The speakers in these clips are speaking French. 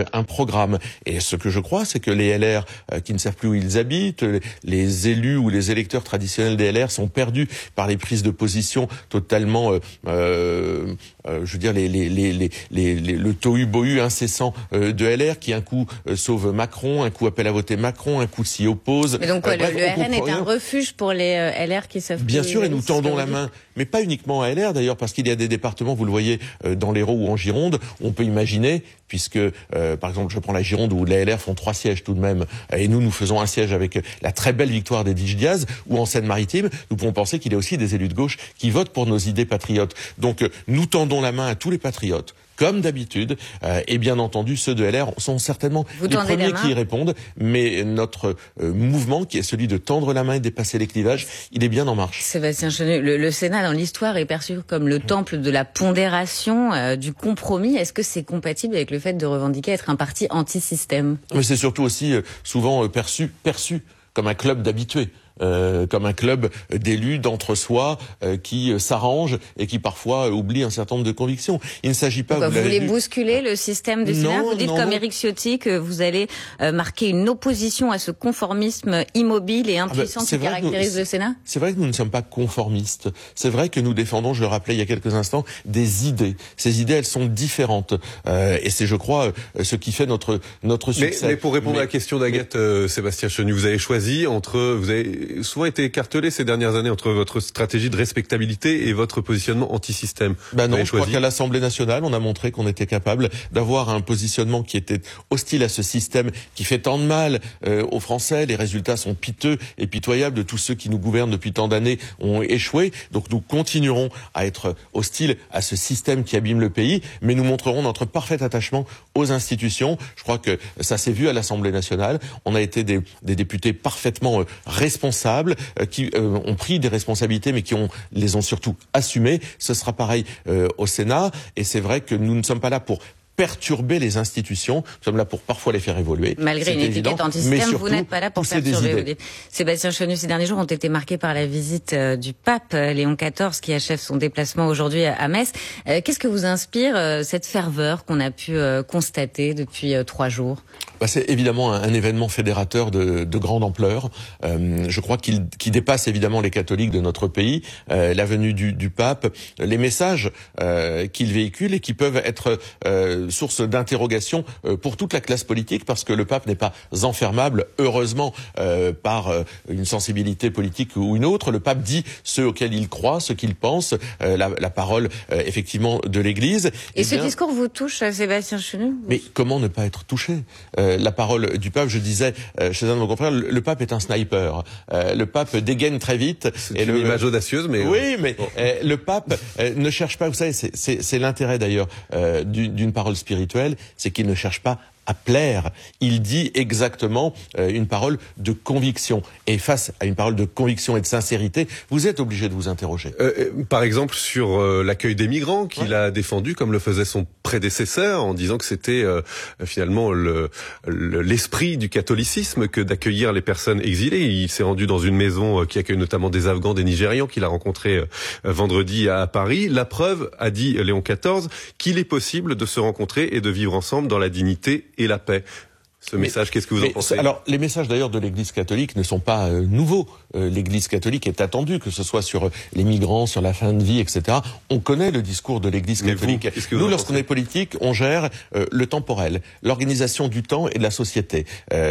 un programme. Et ce que je crois, c'est que les LR qui ne savent plus où ils habitent, les élus ou les électeurs traditionnels des LR sont perdus par les prises de position totalement, je veux dire, le tohu-bohu incessant de LR qui un coup sauve Macron, un coup appelle à voter Macron, un coup s'y oppose. Mais donc bref, le RN est un refuge pour les LR qui savent bien sûr, et nous tendons la main, mais pas uniquement à LR d'ailleurs, parce qu'il y a des départements, vous le voyez, dans l'Hérault ou en Gironde, on peut imaginer, puisque par exemple je prends la Gironde où les LR font 3 sièges tout de même, et nous faisons un siège avec la très belle victoire d'Edwige Diaz, ou en Seine-Maritime, nous pouvons penser qu'il y a aussi des élus de gauche qui votent pour nos idées patriotes. Donc nous tendons la main à tous les patriotes, comme d'habitude, et bien entendu ceux de LR sont certainement les premiers qui y répondent, mais notre mouvement, qui est celui de tendre la main et dépasser les clivages, il est bien en marche. Sébastien Chenu, le Sénat dans l'histoire est perçu comme le temple de la pondération, du compromis. Est-ce que c'est compatible avec le fait de revendiquer être un parti anti-système? Mais c'est surtout aussi souvent perçu comme un club d'habitués. Comme un club d'élus d'entre-soi qui s'arrangent et qui parfois oublient un certain nombre de convictions. Il ne s'agit pas... Vous voulez bousculer le système du Sénat? Vous dites comme Éric Ciotti que vous allez marquer une opposition à ce conformisme immobile et impuissant qui caractérise le Sénat? C'est vrai que nous ne sommes pas conformistes. C'est vrai que nous défendons, je le rappelais il y a quelques instants, des idées. Ces idées, elles sont différentes. Et c'est, je crois, ce qui fait notre succès. Mais pour répondre à la question d'Agathe, Sébastien Chenu, vous avez choisi vous avez souvent été écartelé ces dernières années entre votre stratégie de respectabilité et votre positionnement anti-système. Non, je crois qu'à l'Assemblée nationale, on a montré qu'on était capable d'avoir un positionnement qui était hostile à ce système qui fait tant de mal aux Français. Les résultats sont piteux et pitoyables de tous ceux qui nous gouvernent depuis tant d'années ont échoué. Donc nous continuerons à être hostiles à ce système qui abîme le pays, mais nous montrerons notre parfait attachement aux institutions. Je crois que ça s'est vu à l'Assemblée nationale. On a été des députés parfaitement responsables, qui ont pris des responsabilités, mais qui les ont surtout assumées. Ce sera pareil au Sénat, et c'est vrai que nous ne sommes pas là pour perturber les institutions, nous sommes là pour parfois les faire évoluer. Malgré une étiquette anti-système, vous n'êtes pas là pour perturber. Sébastien Chenu, ces derniers jours ont été marqués par la visite du pape Léon XIV qui achève son déplacement aujourd'hui à Metz. Qu'est-ce que vous inspire cette ferveur qu'on a pu constater depuis 3 jours? C'est évidemment un événement fédérateur de grande ampleur. Je crois qu'il dépasse évidemment les catholiques de notre pays. La venue du pape, les messages qu'il véhicule et qui peuvent être source d'interrogation pour toute la classe politique, parce que le pape n'est pas enfermable, heureusement, par une sensibilité politique ou une autre. Le pape dit ce auquel il croit, ce qu'il pense, la parole effectivement de l'Église. Et ce discours vous touche, Sébastien Chenu? Mais comment ne pas être touché? La parole du pape, je disais chez un de nos confrères, le pape est un sniper. Le pape dégaine très vite. C'est une image audacieuse, mais... Oui, mais le pape ne cherche pas, vous savez, c'est l'intérêt d'ailleurs d'une parole spirituelle, c'est qu'il ne cherche pas à plaire. Il dit exactement une parole de conviction. Et face à une parole de conviction et de sincérité, vous êtes obligé de vous interroger. Par exemple, sur l'accueil des migrants, qu'il a défendu comme le faisait son prédécesseur, en disant que c'était finalement l'esprit du catholicisme que d'accueillir les personnes exilées. Il s'est rendu dans une maison qui accueille notamment des Afghans, des Nigérians, qu'il a rencontrés vendredi à Paris. La preuve, a dit Léon XIV, qu'il est possible de se rencontrer et de vivre ensemble dans la dignité et la paix. Ce message, qu'est-ce que vous en pensez? Alors, les messages d'ailleurs de l'Église catholique ne sont pas nouveaux. L'Église catholique est attendue, que ce soit sur les migrants, sur la fin de vie, etc. On connaît le discours de l'Église catholique. Nous, lorsqu'on est politique, on gère le temporel, l'organisation du temps et de la société.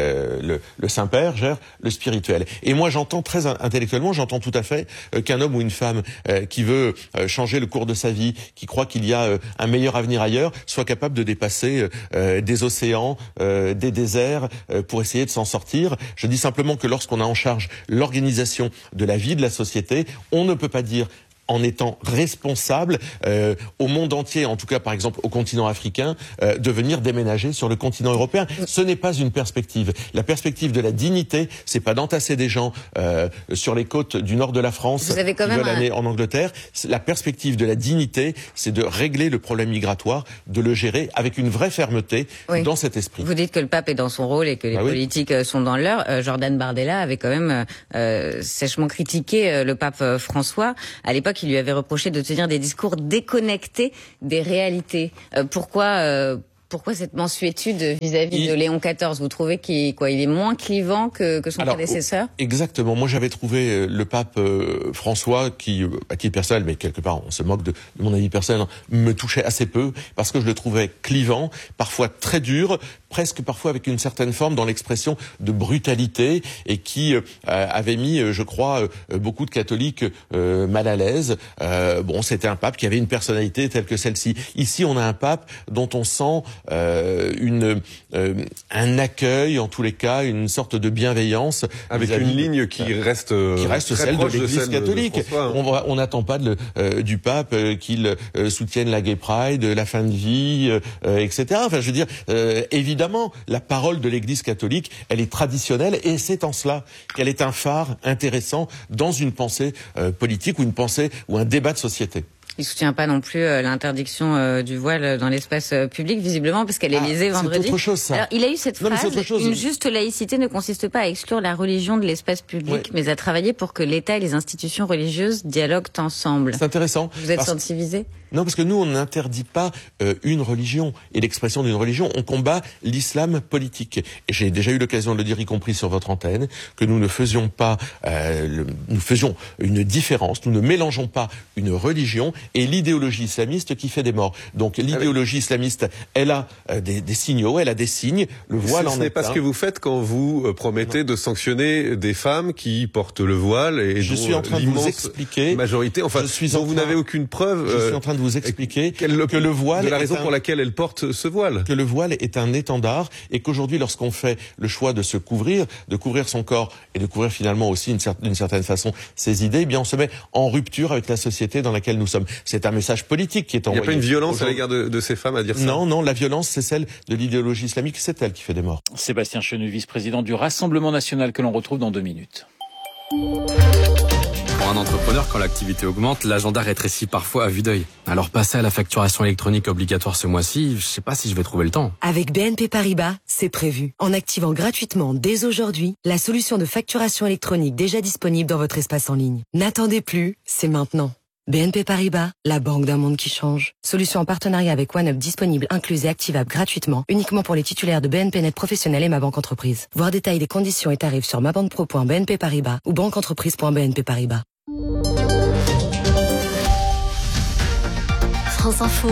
Le Saint-Père gère le spirituel. Et moi, j'entends très intellectuellement, j'entends tout à fait qu'un homme ou une femme qui veut changer le cours de sa vie, qui croit qu'il y a un meilleur avenir ailleurs, soit capable de dépasser des océans, des désert pour essayer de s'en sortir. Je dis simplement que lorsqu'on a en charge l'organisation de la vie de la société, on ne peut pas dire en étant responsable au monde entier, en tout cas par exemple au continent africain, de venir déménager sur le continent européen. Ce n'est pas une perspective. La perspective de la dignité, c'est pas d'entasser des gens sur les côtes du nord de la France qui veulent aller en Angleterre. La perspective de la dignité, c'est de régler le problème migratoire, de le gérer avec une vraie fermeté dans cet esprit. Vous dites que le pape est dans son rôle et que les politiques sont dans le leur. Jordan Bardella avait quand même sèchement critiqué le pape François. À l'époque, il lui avait reproché de tenir des discours déconnectés des réalités. Pourquoi Pourquoi cette mansuétude vis-à-vis de Léon XIV? Vous trouvez qu'il est moins clivant que son prédécesseur? Exactement. Moi, j'avais trouvé le pape François, qui, à titre personnel, mais quelque part, on se moque de mon avis personnel, me touchait assez peu, parce que je le trouvais clivant, parfois très dur, presque parfois avec une certaine forme dans l'expression de brutalité, et qui avait mis, je crois, beaucoup de catholiques mal à l'aise. C'était un pape qui avait une personnalité telle que celle-ci. Ici, on a un pape dont on sent un accueil, en tous les cas, une sorte de bienveillance. Avec une ligne qui reste celle de l'Église catholique. On n'attend pas du pape qu'il soutienne la Gay Pride, la fin de vie, etc. Enfin, je veux dire, évidemment, la parole de l'Église catholique, elle est traditionnelle, et c'est en cela qu'elle est un phare intéressant dans une pensée politique ou un débat de société. Il soutient pas non plus l'interdiction du voile dans l'espace public, visiblement, parce qu'elle est l'Élysée vendredi. C'est autre chose, ça. Alors, il a eu cette phrase, une juste laïcité ne consiste pas à exclure la religion de l'espace public, mais à travailler pour que l'État et les institutions religieuses dialoguent ensemble. C'est intéressant. Vous êtes sensibilisé? Non, parce que nous, on n'interdit pas une religion et l'expression d'une religion. On combat l'islam politique. Et j'ai déjà eu l'occasion de le dire, y compris sur votre antenne, que nous ne faisions pas, nous faisions une différence. Nous ne mélangeons pas une religion et l'idéologie islamiste qui fait des morts. Donc l'idéologie islamiste, elle a des signaux, elle a des signes. Le voile en est un. Ce n'est pas ce que vous faites quand vous promettez de sanctionner des femmes qui portent le voile et je suis en train de vous expliquer. Majorité, enfin, dont vous n'avez aucune preuve. Je suis en train de vous expliquer que le voile de la raison pour laquelle elle porte ce voile. Que le voile est un étendard, et qu'aujourd'hui, lorsqu'on fait le choix de se couvrir, de couvrir son corps et de couvrir finalement aussi d'une certaine façon ses idées, eh bien on se met en rupture avec la société dans laquelle nous sommes. C'est un message politique qui est envoyé. Il n'y a pas une violence à l'égard de ces femmes à dire ça? Non, la violence, c'est celle de l'idéologie islamique, c'est elle qui fait des morts. Sébastien Chenu, vice-président du Rassemblement national, que l'on retrouve dans 2 minutes. Pour un entrepreneur, quand l'activité augmente, l'agenda rétrécit parfois à vue d'œil. Alors passer à la facturation électronique obligatoire ce mois-ci, je sais pas si je vais trouver le temps. Avec BNP Paribas, c'est prévu. En activant gratuitement dès aujourd'hui la solution de facturation électronique déjà disponible dans votre espace en ligne. N'attendez plus, c'est maintenant. BNP Paribas, la banque d'un monde qui change. Solution en partenariat avec OneUp disponible, incluse et activable gratuitement, uniquement pour les titulaires de BNP Net Professionnel et Ma Banque Entreprise. Voir détail des conditions et tarifs sur mabanquepro.bnp Paribas ou banqueentreprise.bnp Paribas. France Info,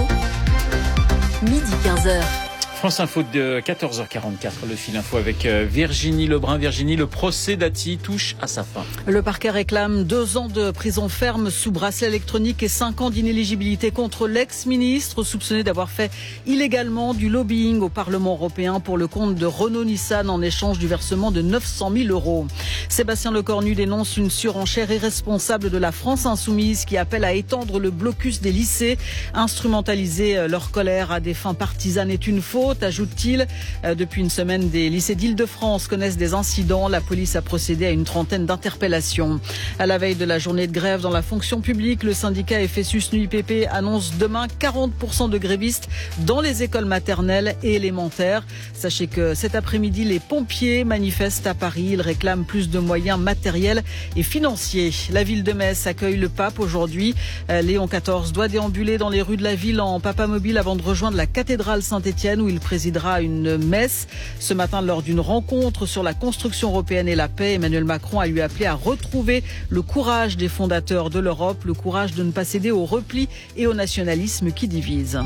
midi 15h. France Info de 14h44, le fil info avec Virginie Lebrun. Virginie, le procès Dati touche à sa fin. Le parquet réclame 2 ans de prison ferme sous bracelet électronique et 5 ans d'inéligibilité contre l'ex-ministre soupçonné d'avoir fait illégalement du lobbying au Parlement européen pour le compte de Renault-Nissan en échange du versement de 900 000 €. Sébastien Lecornu dénonce une surenchère irresponsable de la France insoumise qui appelle à étendre le blocus des lycées. Instrumentaliser leur colère à des fins partisanes est une faute, ajoute-t-il. Depuis une semaine, des lycées d'Île-de-France connaissent des incidents. La police a procédé à une trentaine d'interpellations. À la veille de la journée de grève dans la fonction publique, le syndicat FSUS-NUIPP annonce demain 40% de grévistes dans les écoles maternelles et élémentaires. Sachez que cet après-midi, les pompiers manifestent à Paris. Ils réclament plus de moyens matériels et financiers. La ville de Metz accueille le pape aujourd'hui. Léon XIV doit déambuler dans les rues de la ville en papamobile avant de rejoindre la cathédrale Saint-Étienne où il présidera une messe. Ce matin, lors d'une rencontre sur la construction européenne et la paix, Emmanuel Macron a lui appelé à retrouver le courage des fondateurs de l'Europe, le courage de ne pas céder au repli et au nationalisme qui divise.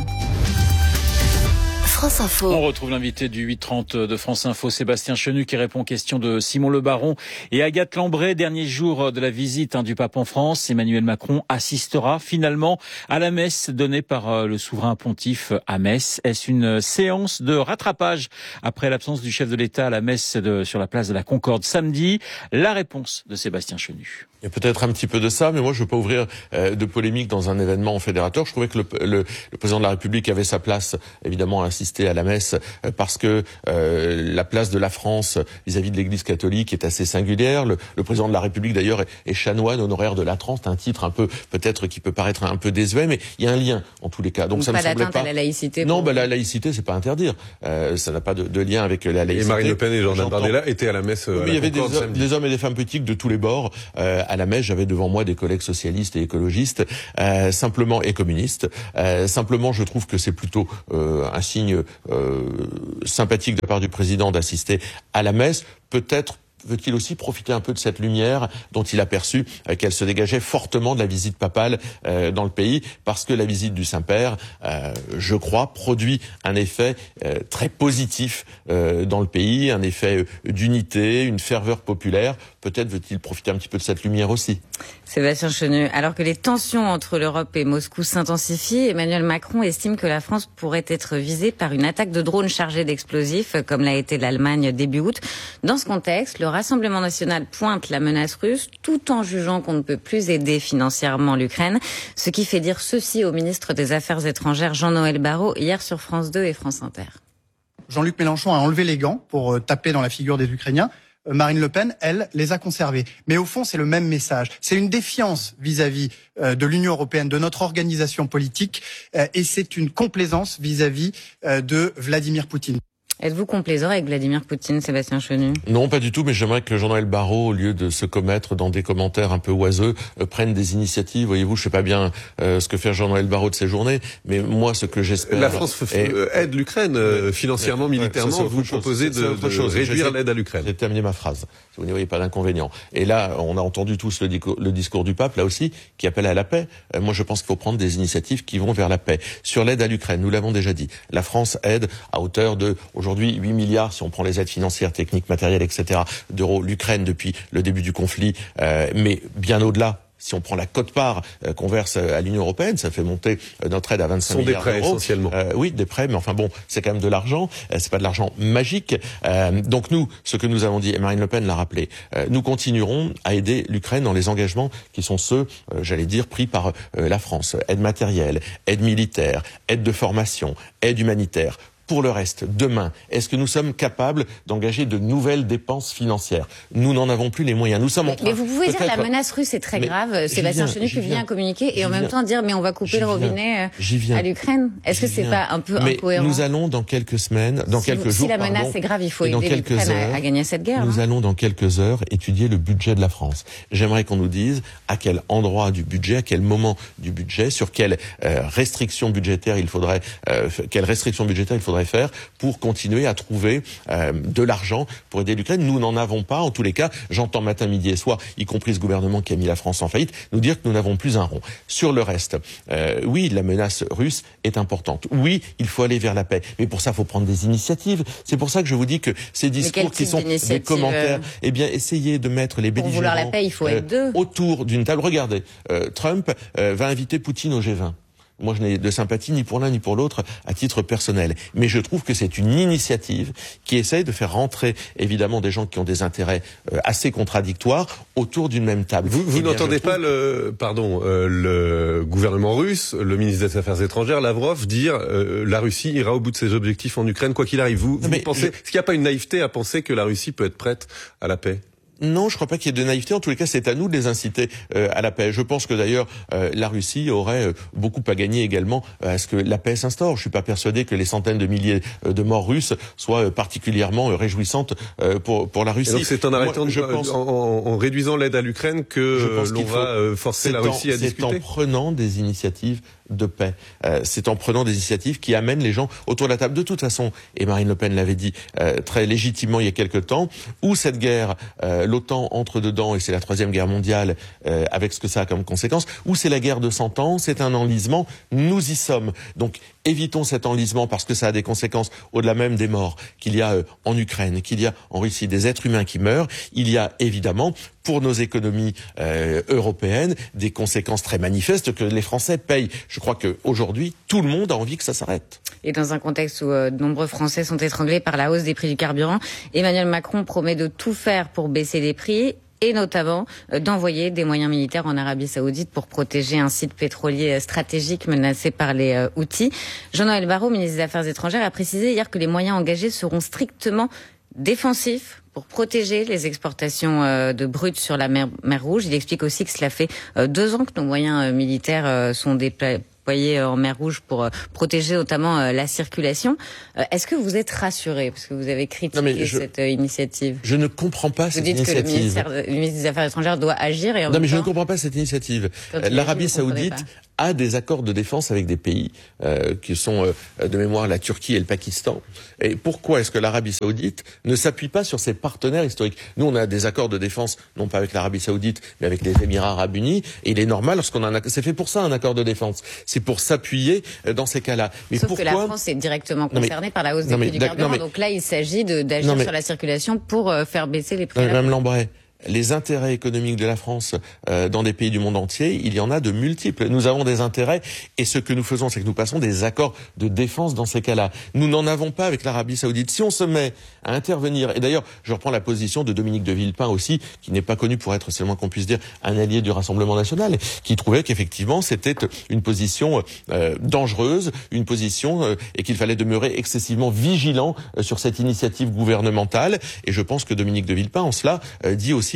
France Info. On retrouve l'invité du 8h30 de France Info, Sébastien Chenu, qui répond aux questions de Simon Le Baron et Agathe Lambray. Dernier jour de la visite du pape en France, Emmanuel Macron assistera finalement à la messe donnée par le souverain pontife à Metz. Est-ce une séance de rattrapage après l'absence du chef de l'État à la messe sur la place de la Concorde samedi? La réponse de Sébastien Chenu. Il y a peut-être un petit peu de ça, mais moi je ne veux pas ouvrir de polémique dans un événement fédérateur. Je trouvais que le président de la République avait sa place, évidemment, à assister à la messe, parce que la place de la France vis-à-vis de l'Église catholique est assez singulière. Le président de la République, d'ailleurs, est chanoine honoraire de Latran. C'est un titre un peu, peut-être, qui peut paraître un peu désuet, mais il y a un lien, en tous les cas. Donc ça pas me semblait pas... à la laïcité. Non, la laïcité, c'est pas interdire. Ça n'a pas de lien avec la laïcité. Et Marine Le Pen et Jordan Bardella étaient à la messe. Il y avait des hommes et des femmes politiques de tous les bords, à la messe, j'avais devant moi des collègues socialistes et écologistes, simplement et communistes. Simplement, je trouve que c'est plutôt un signe sympathique de la part du président d'assister à la messe. Peut-être veut-il aussi profiter un peu de cette lumière dont il a perçu qu'elle se dégageait fortement de la visite papale dans le pays, parce que la visite du Saint-Père, je crois, produit un effet très positif dans le pays, un effet d'unité, une ferveur populaire. Peut-être veut-il profiter un petit peu de cette lumière aussi. Sébastien Chenu, alors que les tensions entre l'Europe et Moscou s'intensifient, Emmanuel Macron estime que la France pourrait être visée par une attaque de drones chargés d'explosifs, comme l'a été l'Allemagne début août. Dans ce contexte, le Rassemblement national pointe la menace russe, tout en jugeant qu'on ne peut plus aider financièrement l'Ukraine, ce qui fait dire ceci au ministre des Affaires étrangères Jean-Noël Barrot hier sur France 2 et France Inter. Jean-Luc Mélenchon a enlevé les gants pour taper dans la figure des Ukrainiens. Marine Le Pen, elle, les a conservés. Mais au fond, c'est le même message. C'est une défiance vis-à-vis de l'Union européenne, de notre organisation politique, et c'est une complaisance vis-à-vis de Vladimir Poutine. Êtes-vous complaisant avec Vladimir Poutine, Sébastien Chenu? Non, pas du tout, mais j'aimerais que Jean-Noël Barrot, au lieu de se commettre dans des commentaires un peu oiseux, prenne des initiatives. Voyez-vous, je sais pas bien ce que fait Jean-Noël Barrot de ses journées, mais moi, ce que j'espère... La France aide l'Ukraine financièrement, militairement. Vous proposez de réduire l'aide à l'Ukraine. J'ai terminé ma phrase. Vous n'y voyez pas d'inconvénient. Et là, on a entendu tous le discours du pape, là aussi, qui appelle à la paix. Moi, je pense qu'il faut prendre des initiatives qui vont vers la paix. Sur l'aide à l'Ukraine, nous l'avons déjà dit, la France aide à hauteur de, aujourd'hui, 8 milliards, si on prend les aides financières, techniques, matérielles, etc., d'euros, l'Ukraine depuis le début du conflit, mais bien au-delà. Si on prend la quote-part qu'on verse à l'Union européenne, ça fait monter notre aide à 25 milliards d'euros. Des prêts essentiellement. Oui, des prêts, mais enfin bon, c'est quand même de l'argent. C'est pas de l'argent magique. Donc nous, ce que nous avons dit, et Marine Le Pen l'a rappelé, nous continuerons à aider l'Ukraine dans les engagements qui sont ceux, j'allais dire, pris par la France. Aide matérielle, aide militaire, aide de formation, aide humanitaire. Pour le reste, demain, est-ce que nous sommes capables d'engager de nouvelles dépenses financières? Nous n'en avons plus les moyens. Nous sommes en train... Mais vous pouvez dire que la menace russe est très grave. Sébastien Chenu publie un communiqué et en même temps dire mais on va couper le robinet à l'Ukraine. Est-ce que c'est pas un peu incohérent? Nous allons dans quelques semaines, quelques jours... Si la menace est grave, il faut aider l'Ukraine à gagner cette guerre. Nous allons dans quelques heures étudier le budget de la France. J'aimerais qu'on nous dise à quel endroit du budget, à quel moment du budget, sur quelles restrictions budgétaires il faudrait faire pour continuer à trouver de l'argent pour aider l'Ukraine. Nous n'en avons pas. En tous les cas, j'entends matin, midi et soir, y compris ce gouvernement qui a mis la France en faillite, nous dire que nous n'avons plus un rond. Sur le reste, oui, la menace russe est importante. Oui, il faut aller vers la paix. Mais pour ça, il faut prendre des initiatives. C'est pour ça que je vous dis que ces discours qui sont des commentaires, eh bien, essayez de mettre les belligérants... Pour vouloir la paix, il faut être deux. Autour d'une table. Regardez, Trump va inviter Poutine au G20. Moi, je n'ai de sympathie ni pour l'un ni pour l'autre à titre personnel. Mais je trouve que c'est une initiative qui essaye de faire rentrer, évidemment, des gens qui ont des intérêts assez contradictoires autour d'une même table. Vous n'entendez pas le gouvernement russe, le ministre des Affaires étrangères, Lavrov, dire la Russie ira au bout de ses objectifs en Ukraine, quoi qu'il arrive. Vous pensez, est-ce qu'il n'y a pas une naïveté à penser que la Russie peut être prête à la paix? Non, je crois pas qu'il y ait de naïveté. En tous les cas, c'est à nous de les inciter à la paix. Je pense que d'ailleurs, la Russie aurait beaucoup à gagner également à ce que la paix s'instaure. Je suis pas persuadé que les centaines de milliers de morts russes soient particulièrement réjouissantes pour la Russie. Et donc c'est en arrêtant, en réduisant l'aide à l'Ukraine que l'on va forcer la Russie à discuter. C'est en prenant des initiatives de paix. C'est en prenant des initiatives qui amènent les gens autour de la table. De toute façon, et Marine Le Pen l'avait dit très légitimement il y a quelque temps, où cette guerre, l'OTAN entre dedans et c'est la Troisième Guerre mondiale avec ce que ça a comme conséquence, où c'est la guerre de 100 ans, c'est un enlisement, nous y sommes. Donc évitons cet enlisement parce que ça a des conséquences au-delà même des morts qu'il y a en Ukraine, qu'il y a en Russie, des êtres humains qui meurent. Il y a évidemment pour nos économies européennes des conséquences très manifestes que les Français payent. Je crois qu'aujourd'hui, tout le monde a envie que ça s'arrête. Et dans un contexte où de nombreux Français sont étranglés par la hausse des prix du carburant, Emmanuel Macron promet de tout faire pour baisser les prix et notamment d'envoyer des moyens militaires en Arabie Saoudite pour protéger un site pétrolier stratégique menacé par les Houthis. Jean-Noël Barrot, ministre des Affaires étrangères, a précisé hier que les moyens engagés seront strictement défensifs pour protéger les exportations de brut sur la mer Rouge. Il explique aussi que cela fait 2 ans que nos moyens militaires sont déployés en mer Rouge pour protéger notamment la circulation. Est-ce que vous êtes rassuré parce que vous avez critiqué cette initiative? Je ne comprends pas cette initiative. Vous dites que le ministre des Affaires étrangères doit agir et en même temps, je ne comprends pas cette initiative. L'Arabie Saoudite a des accords de défense avec des pays qui sont de mémoire la Turquie et le Pakistan. Et pourquoi est-ce que l'Arabie Saoudite ne s'appuie pas sur ses partenaires historiques? Nous, on a des accords de défense, non pas avec l'Arabie Saoudite, mais avec les Émirats Arabes Unis. Et il est normal, lorsqu'on a c'est fait pour ça un accord de défense. C'est pour s'appuyer dans ces cas-là. Mais sauf que la France est directement concernée par la hausse des prix du carburant. Donc là, il s'agit d'agir sur la circulation pour faire baisser les prix. Madame Lambret, les intérêts économiques de la France dans des pays du monde entier, il y en a de multiples. Nous avons des intérêts et ce que nous faisons, c'est que nous passons des accords de défense dans ces cas-là. Nous n'en avons pas avec l'Arabie Saoudite. Si on se met à intervenir, et d'ailleurs, je reprends la position de Dominique de Villepin aussi, qui n'est pas connu pour être, c'est le moins qu'on puisse dire, un allié du Rassemblement national, qui trouvait qu'effectivement c'était une position dangereuse, une position et qu'il fallait demeurer excessivement vigilant sur cette initiative gouvernementale. Et je pense que Dominique de Villepin, en cela, dit aussi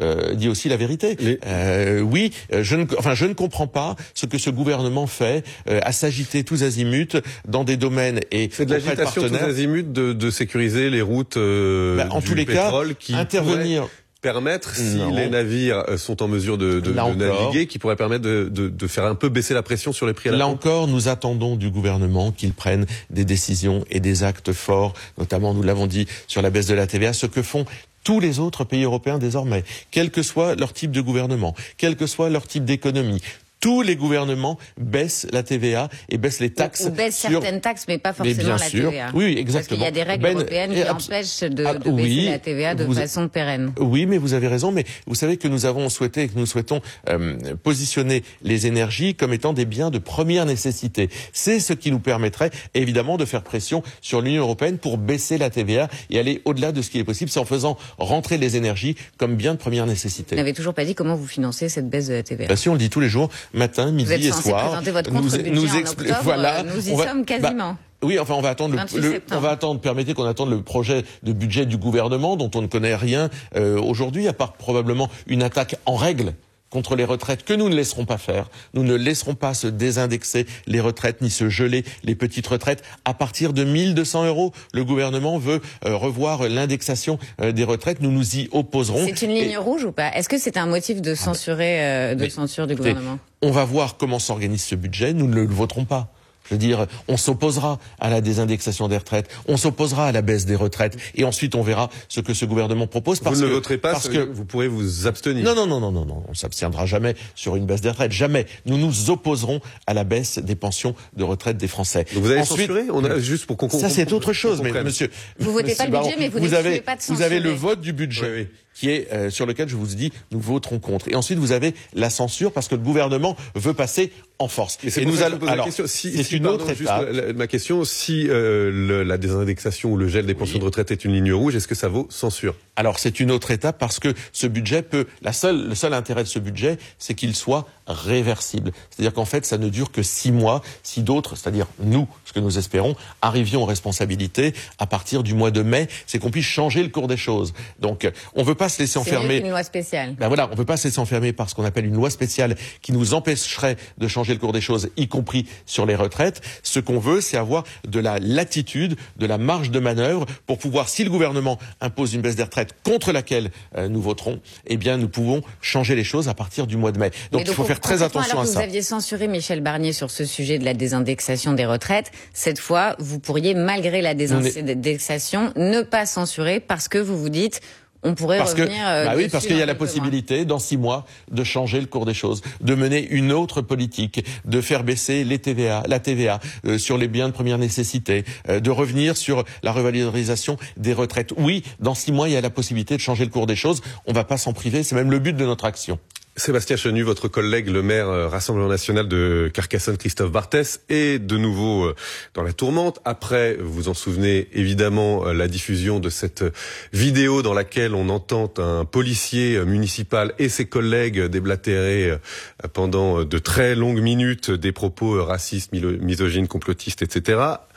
la vérité. Oui, je ne comprends pas ce que ce gouvernement fait à s'agiter tous azimuts dans des domaines et c'est de l'agitation tous azimuts de sécuriser les routes en tous les pétrole cas, qui intervenir. Permettre, si les navires sont en mesure de naviguer, qui pourrait permettre de faire un peu baisser la pression sur les prix à la pompe. Là encore, nous attendons du gouvernement qu'il prenne des décisions et des actes forts, notamment, nous l'avons dit, sur la baisse de la TVA, ce que font tous les autres pays européens désormais, quel que soit leur type de gouvernement, quel que soit leur type d'économie. Tous les gouvernements baissent la TVA et baissent les taxes. Ou baissent certaines taxes, mais pas forcément la TVA. Oui, exactement. Parce qu'il y a des règles européennes qui empêchent de baisser la TVA de façon pérenne. Oui, mais vous avez raison. Mais vous savez que nous avons souhaité et que nous souhaitons positionner les énergies comme étant des biens de première nécessité. C'est ce qui nous permettrait évidemment de faire pression sur l'Union européenne pour baisser la TVA et aller au-delà de ce qui est possible. C'est en faisant rentrer les énergies comme biens de première nécessité. Vous n'avez toujours pas dit comment vous financez cette baisse de la TVA. Si on le dit tous les jours. Matin, midi et soir. Vous êtes censé présenter votre contre-budget en octobre, voilà, nous y sommes quasiment. Oui, enfin, on va attendre permettez qu'on attende le projet de budget du gouvernement, dont on ne connaît rien aujourd'hui, à part probablement une attaque en règle contre les retraites que nous ne laisserons pas faire. Nous ne laisserons pas se désindexer les retraites ni se geler les petites retraites. À partir de 1 200 €, le gouvernement veut revoir l'indexation des retraites. Nous nous y opposerons. C'est une ligne rouge ou pas? Est-ce que c'est un motif de censure du gouvernement? On va voir comment s'organise ce budget. Nous ne le voterons pas. Je veux dire, on s'opposera à la désindexation des retraites, on s'opposera à la baisse des retraites, et ensuite on verra ce que ce gouvernement propose. Vous ne le voterez pas parce que vous pourrez vous abstenir. Non, on s'abstiendra jamais sur une baisse des retraites, jamais. Nous nous opposerons à la baisse des pensions de retraite des Français. Donc vous avez censuré? Juste pour qu'on ça c'est autre chose, mais monsieur. Vous votez pas le budget, mais vous n'exclusez pas de censurer. Vous avez le vote du budget. Oui. Qui est sur lequel je vous dis nous voterons contre. Et ensuite vous avez la censure parce que le gouvernement veut passer en force. Et nous allons. Alors, c'est une autre étape. Ma question, si la désindexation ou le gel des pensions de retraite est une ligne rouge, est-ce que ça vaut censure? Alors c'est une autre étape parce que ce budget peut. Le seul intérêt de ce budget, c'est qu'il soit réversible. C'est-à-dire qu'en fait, ça ne dure que 6 mois. Si d'autres, c'est-à-dire nous, ce que nous espérons, arrivions aux responsabilités à partir du mois de mai, c'est qu'on puisse changer le cours des choses. Donc, on veut pas se laisser enfermer. C'est une loi spéciale. Ben voilà, on peut pas se laisser enfermer par ce qu'on appelle une loi spéciale qui nous empêcherait de changer le cours des choses, y compris sur les retraites. Ce qu'on veut, c'est avoir de la latitude, de la marge de manœuvre pour pouvoir, si le gouvernement impose une baisse des retraites contre laquelle nous voterons, eh bien, nous pouvons changer les choses à partir du mois de mai. Donc il faut faire très attention à ça. Vous aviez censuré Michel Barnier sur ce sujet de la désindexation des retraites. Cette fois, vous pourriez, malgré la désindexation, ne pas censurer parce que vous vous dites on pourrait revenir. Oui, parce qu'il y a la possibilité, dans 6 mois, de changer le cours des choses, de mener une autre politique, de faire baisser la TVA sur les biens de première nécessité, de revenir sur la revalorisation des retraites. Oui, dans 6 mois, il y a la possibilité de changer le cours des choses. On ne va pas s'en priver, c'est même le but de notre action. Sébastien Chenu, votre collègue, le maire Rassemblement National de Carcassonne, Christophe Barthès, est de nouveau dans la tourmente. Après, vous vous en souvenez évidemment, la diffusion de cette vidéo dans laquelle on entend un policier municipal et ses collègues déblatérer pendant de très longues minutes des propos racistes, misogynes, complotistes, etc.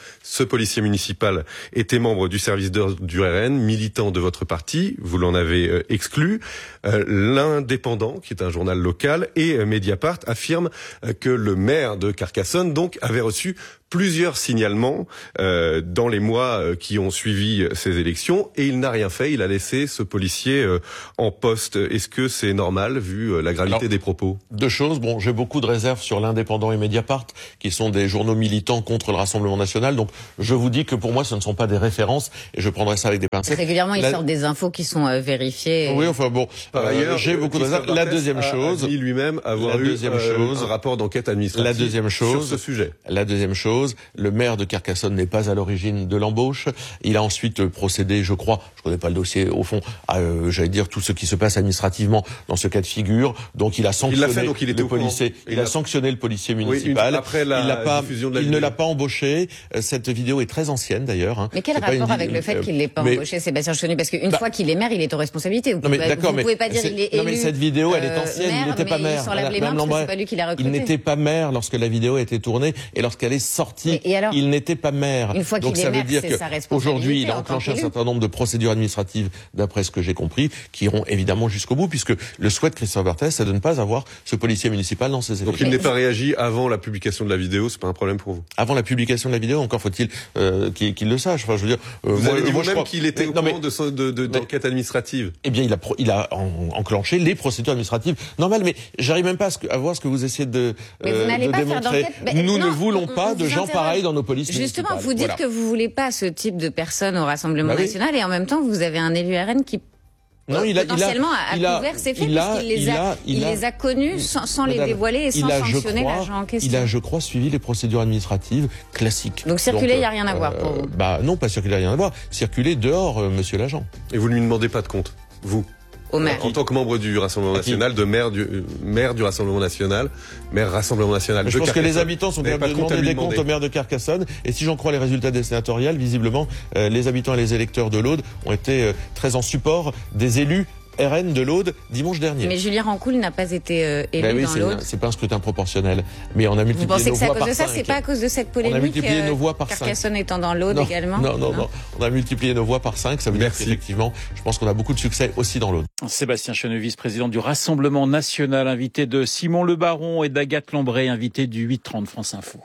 ce policier municipal était membre du service d'ordre du RN, militant de votre parti, vous l'en avez exclu. L'Indépendant, qui est un journal local, et Mediapart affirment que le maire de Carcassonne donc avait reçu plusieurs signalements dans les mois qui ont suivi ces élections, et il n'a rien fait. Il a laissé ce policier en poste. Est-ce que c'est normal vu la gravité des propos? Deux choses. Bon, j'ai beaucoup de réserves sur l'Indépendant et Mediapart, qui sont des journaux militants contre le Rassemblement national. Donc, je vous dis que pour moi, ce ne sont pas des références, et je prendrai ça avec des pincettes. Régulièrement, ils sortent des infos qui sont vérifiées. Oui, enfin bon. Par ailleurs, j'ai beaucoup de réserves. La deuxième chose, lui-même avoir un rapport d'enquête administrative. La deuxième chose sur ce sujet. La deuxième chose, le maire de Carcassonne n'est pas à l'origine de l'embauche. Il a ensuite procédé, je crois, je connais pas le dossier au fond, à, j'allais dire, tout ce qui se passe administrativement dans ce cas de figure. Donc il a sanctionné le policier. Il a sanctionné le policier municipal. Après il ne l'a pas embauché. Cette vidéo est très ancienne d'ailleurs. Mais quel rapport avec le fait qu'il l'ait pas embauché, Sébastien Chenu? Parce qu'une fois qu'il est maire, il est aux responsabilités. Vous pouvez pas dire il est élu. Non mais cette vidéo, elle est ancienne. Il n'était pas maire. C'est pas lui qui l'a recruté. Il n'était pas maire lorsque la vidéo a été tournée et lorsqu'elle est sortie. Il n'était pas maire. Une fois qu'il est maire, c'est sa responsabilité. Aujourd'hui, il a enclenché un certain nombre de procédures administratives, d'après ce que j'ai compris, qui iront évidemment jusqu'au bout, puisque le souhait de Christophe Berthès, c'est de ne pas avoir ce policier municipal dans ses élections. Donc il n'est pas réagi avant la publication de la vidéo, c'est pas un problème pour vous? Avant la publication de la vidéo, encore faut-il qu'il le sache. Enfin, je veux dire, vous avez dit vous-même qu'il était au courant d'enquête administrative. Eh bien, il a enclenché les procédures administratives normales, mais j'arrive même pas à voir ce que vous essayez de démontrer. Nous ne voulons pas de gens pareils dans nos polices municipales. Justement, vous dites que vous voulez pas ce type de personnes au Rassemblement national, et en même temps, vous avez un élu RN qui potentiellement a couvert ces faits, puisqu'il les a connus sans les dévoiler et sans sanctionner l'agent en question. Il a, je crois, suivi les procédures administratives classiques. Donc circuler, il n'y a rien à voir pour vous? Non, pas circuler, rien à voir. Circuler dehors, monsieur l'agent. Et vous ne lui demandez pas de compte, vous? Au maire. En tant que membre du Rassemblement national, de maire du Rassemblement national, maire Rassemblement national. Je pense que les habitants sont capables de demander des comptes au maire de Carcassonne. Et si j'en crois les résultats des sénatoriales, visiblement, les habitants et les électeurs de l'Aude ont été très en support des élus RN de l'Aude dimanche dernier. Mais Julien Rancoul n'a pas été élu dans l'Aude. C'est pas un scrutin proportionnel, mais on a multiplié nos voix par 5. Vous pensez que c'est à cause de ça? C'est pas à cause de cette polémique? On a multiplié nos voix par 5. Carcassonne étant dans l'Aude également? Non. On a multiplié nos voix par 5. Ça veut dire qu'effectivement, je pense qu'on a beaucoup de succès aussi dans l'Aude. Sébastien Chenu, vice-président du Rassemblement national, invité de Simon Le Baron et d'Agathe Lambray, invité du 8h30 France Info.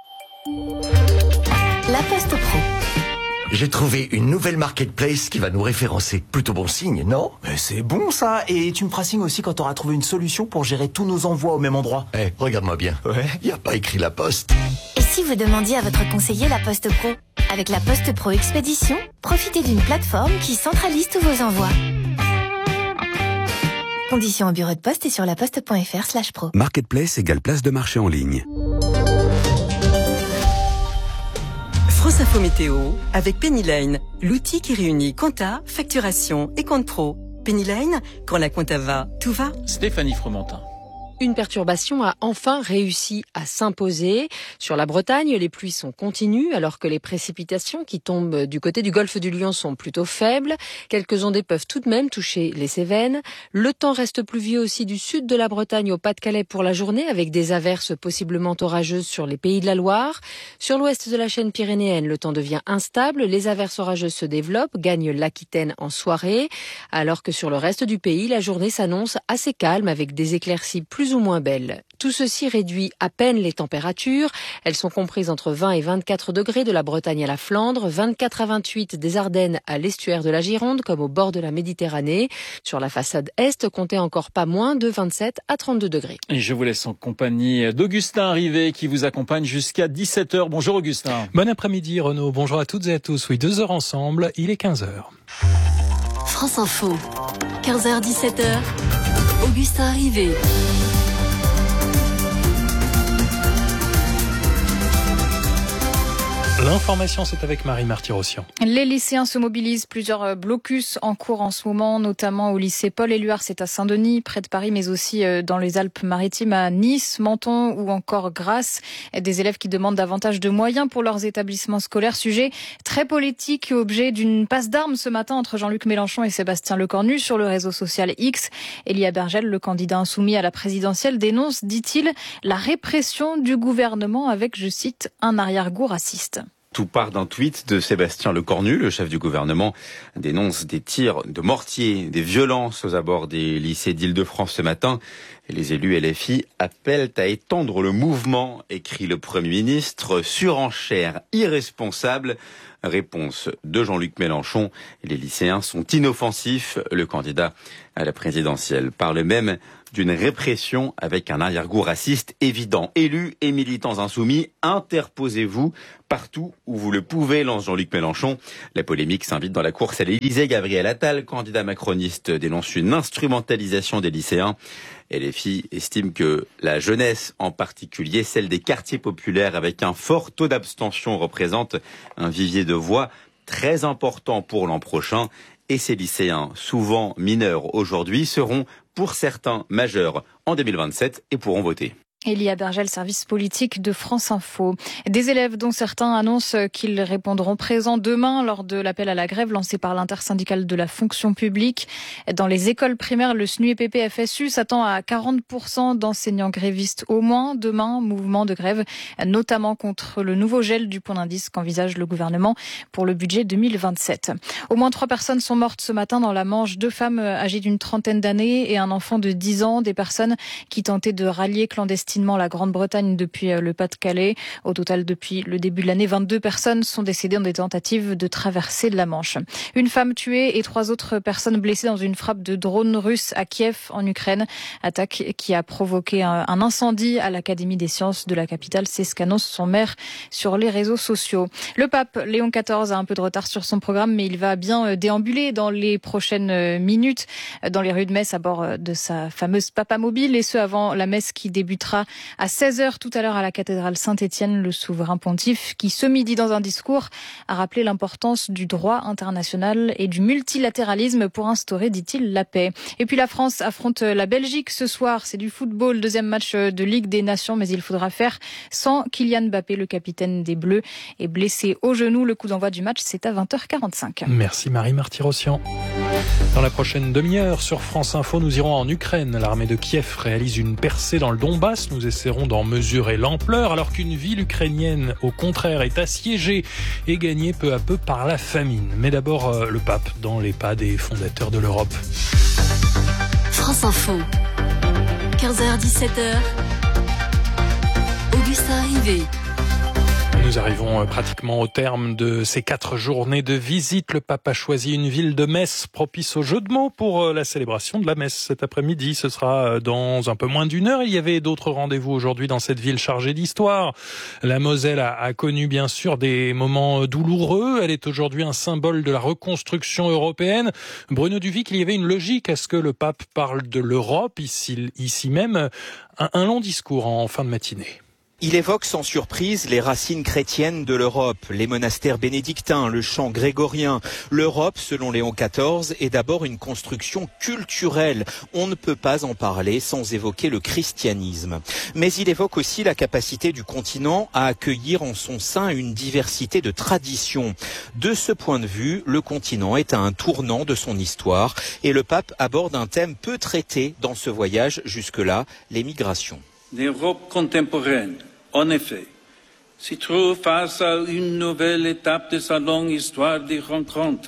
La Poste Pro. J'ai trouvé une nouvelle marketplace qui va nous référencer. Plutôt bon signe, non? Mais c'est bon ça. Et tu me feras signe aussi quand t'auras trouvé une solution pour gérer tous nos envois au même endroit. Regarde-moi bien. Ouais. Y a pas écrit La Poste. Et si vous demandiez à votre conseiller La Poste Pro? Avec La Poste Pro Expédition, profitez d'une plateforme qui centralise tous vos envois. Conditions au bureau de poste et sur laposte.fr/pro. Marketplace égale place de marché en ligne. France Info Météo avec Pennyline, l'outil qui réunit compta, facturation et compte pro. Pennyline, quand la compta va, tout va. Stéphanie Fromentin. Une perturbation a enfin réussi à s'imposer. Sur la Bretagne, les pluies sont continues alors que les précipitations qui tombent du côté du golfe du Lion sont plutôt faibles. Quelques ondées peuvent tout de même toucher les Cévennes. Le temps reste pluvieux aussi du sud de la Bretagne au Pas-de-Calais pour la journée avec des averses possiblement orageuses sur les Pays de la Loire. Sur l'ouest de la chaîne pyrénéenne, le temps devient instable. Les averses orageuses se développent, gagnent l'Aquitaine en soirée. Alors que sur le reste du pays, la journée s'annonce assez calme avec des éclaircies plus ou moins belles. Tout ceci réduit à peine les températures. Elles sont comprises entre 20 et 24 degrés de la Bretagne à la Flandre, 24 à 28 des Ardennes à l'estuaire de la Gironde comme au bord de la Méditerranée. Sur la façade est, comptez encore pas moins de 27 à 32 degrés. Et je vous laisse en compagnie d'Augustin Rivet qui vous accompagne jusqu'à 17h. Bonjour Augustin. Bon après-midi Renaud, bonjour à toutes et à tous. Oui, 2 heures ensemble, il est 15h. France Info, 15h-17h, Augustin Rivet. L'information, c'est avec Marie Martyrossian. Les lycéens se mobilisent. Plusieurs blocus en cours en ce moment, notamment au lycée Paul-Éluard, c'est à Saint-Denis, près de Paris, mais aussi dans les Alpes-Maritimes, à Nice, Menton ou encore Grasse. Des élèves qui demandent davantage de moyens pour leurs établissements scolaires. Sujet très politique, objet d'une passe d'armes ce matin entre Jean-Luc Mélenchon et Sébastien Lecornu sur le réseau social X. Elia Bergel, le candidat insoumis à la présidentielle, dénonce, dit-il, la répression du gouvernement avec, je cite, un arrière-goût raciste. Tout part d'un tweet de Sébastien Lecornu, le chef du gouvernement, dénonce des tirs de mortier, des violences aux abords des lycées d'Île-de-France ce matin. Et les élus LFI appellent à étendre le mouvement, écrit le Premier ministre. Surenchère irresponsable. Réponse de Jean-Luc Mélenchon. Les lycéens sont inoffensifs. Le candidat à la présidentielle parle même d'une répression avec un arrière-goût raciste évident. Élus et militants insoumis, interposez-vous partout où vous le pouvez, lance Jean-Luc Mélenchon. La polémique s'invite dans la course à l'Élysée. Gabriel Attal, candidat macroniste, dénonce une instrumentalisation des lycéens. LFI estime que la jeunesse, en particulier celle des quartiers populaires avec un fort taux d'abstention, représente un vivier de voix très important pour l'an prochain. Et ces lycéens, souvent mineurs aujourd'hui, seront pour certains majeurs en 2027 et pourront voter. Elia Bergel, service politique de France Info. Des élèves dont certains annoncent qu'ils répondront présents demain lors de l'appel à la grève lancé par l'intersyndicale de la fonction publique. Dans les écoles primaires, le SNUEPP-FSU s'attend à 40% d'enseignants grévistes au moins demain. Mouvement de grève, notamment contre le nouveau gel du point d'indice qu'envisage le gouvernement pour le budget 2027. Au moins 3 personnes sont mortes ce matin dans la Manche. 2 femmes âgées d'une trentaine d'années et un enfant de 10 ans. Des personnes qui tentaient de rallier clandestinement la Grande-Bretagne depuis le Pas-de-Calais. Au total, depuis le début de l'année, 22 personnes sont décédées dans des tentatives de traversée de la Manche. Une femme tuée et 3 autres personnes blessées dans une frappe de drone russe à Kiev, en Ukraine. Attaque qui a provoqué un incendie à l'Académie des sciences de la capitale. C'est ce qu'annonce son maire sur les réseaux sociaux. Le pape Léon XIV a un peu de retard sur son programme, mais il va bien déambuler dans les prochaines minutes dans les rues de Metz à bord de sa fameuse papamobile, et ce avant la messe qui débutera à 16h tout à l'heure à la cathédrale Saint-Étienne. Le souverain pontife qui, ce midi, dans un discours, a rappelé l'importance du droit international et du multilatéralisme pour instaurer, dit-il, la paix. Et puis la France affronte la Belgique ce soir. C'est du football, 2e match de Ligue des Nations, mais il faudra faire sans Kylian Mbappé, le capitaine des Bleus, est blessé au genou. Le coup d'envoi du match, c'est à 20h45. Merci Marie Marty-Rossian. Dans la prochaine demi-heure sur France Info, nous irons en Ukraine. L'armée de Kiev réalise une percée dans le Donbass. Nous essaierons d'en mesurer l'ampleur, alors qu'une ville ukrainienne, au contraire, est assiégée et gagnée peu à peu par la famine. Mais d'abord, le pape dans les pas des fondateurs de l'Europe. France Info, 15h-17h, Augustin Rivet. Nous arrivons pratiquement au terme de ces 4 journées de visite. Le pape a choisi une ville de Metz propice au jeu de mots pour la célébration de la messe cet après-midi. Ce sera dans un peu moins d'1 heure. Il y avait d'autres rendez-vous aujourd'hui dans cette ville chargée d'histoire. La Moselle a connu bien sûr des moments douloureux. Elle est aujourd'hui un symbole de la reconstruction européenne. Bruno Duvic, il y avait une logique à ce que le pape parle de l'Europe, ici même. Un long discours en fin de matinée. Il évoque sans surprise les racines chrétiennes de l'Europe, les monastères bénédictins, le chant grégorien. L'Europe, selon Léon XIV, est d'abord une construction culturelle. On ne peut pas en parler sans évoquer le christianisme. Mais il évoque aussi la capacité du continent à accueillir en son sein une diversité de traditions. De ce point de vue, le continent est à un tournant de son histoire et le pape aborde un thème peu traité dans ce voyage jusque-là, les migrations. L'Europe contemporaine, en effet, s'y trouve face à une nouvelle étape de sa longue histoire des rencontres,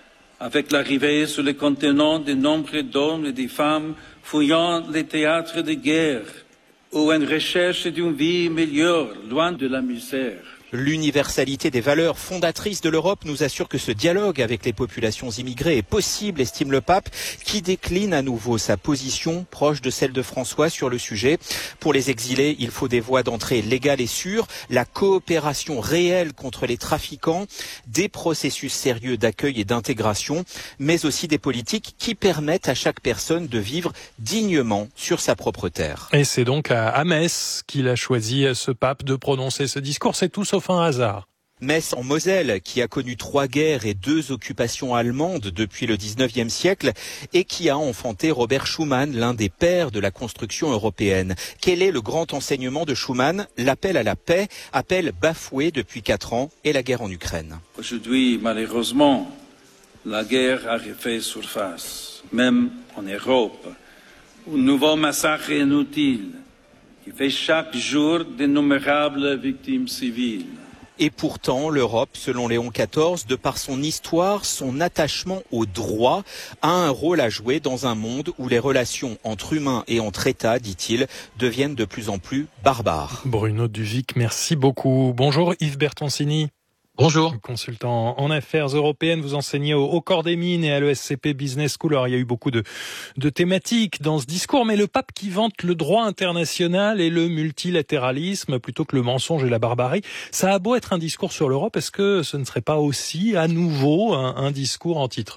avec l'arrivée sur le continent de nombreux d'hommes et de femmes fouillant les théâtres de guerre ou en recherche d'une vie meilleure, loin de la misère. L'universalité des valeurs fondatrices de l'Europe nous assure que ce dialogue avec les populations immigrées est possible, estime le pape, qui décline à nouveau sa position proche de celle de François sur le sujet. Pour les exilés, il faut des voies d'entrée légales et sûres, la coopération réelle contre les trafiquants, des processus sérieux d'accueil et d'intégration, mais aussi des politiques qui permettent à chaque personne de vivre dignement sur sa propre terre. Et c'est donc à Metz qu'il a choisi, ce pape, de prononcer ce discours. C'est tout sauf un hasard. Metz en Moselle, qui a connu 3 guerres et 2 occupations allemandes depuis le 19e siècle et qui a enfanté Robert Schuman, l'un des pères de la construction européenne. Quel est le grand enseignement de Schuman? L'appel à la paix, appel bafoué depuis 4 ans, et la guerre en Ukraine. Aujourd'hui, malheureusement, la guerre a refait surface, même en Europe. Un nouveau massacre inutile qui fait chaque jour d'innombrables victimes civiles. Et pourtant, l'Europe, selon Léon XIV, de par son histoire, son attachement au droit, a un rôle à jouer dans un monde où les relations entre humains et entre États, dit-il, deviennent de plus en plus barbares. Bruno Duvic, merci beaucoup. Bonjour Yves Bertoncini. Bonjour. Consultant en affaires européennes, vous enseignez au Corps des Mines et à l'ESCP Business School. Alors, il y a eu beaucoup de thématiques dans ce discours, mais le pape qui vante le droit international et le multilatéralisme plutôt que le mensonge et la barbarie, ça a beau être un discours sur l'Europe, est-ce que ce ne serait pas aussi à nouveau un discours anti-Trump ?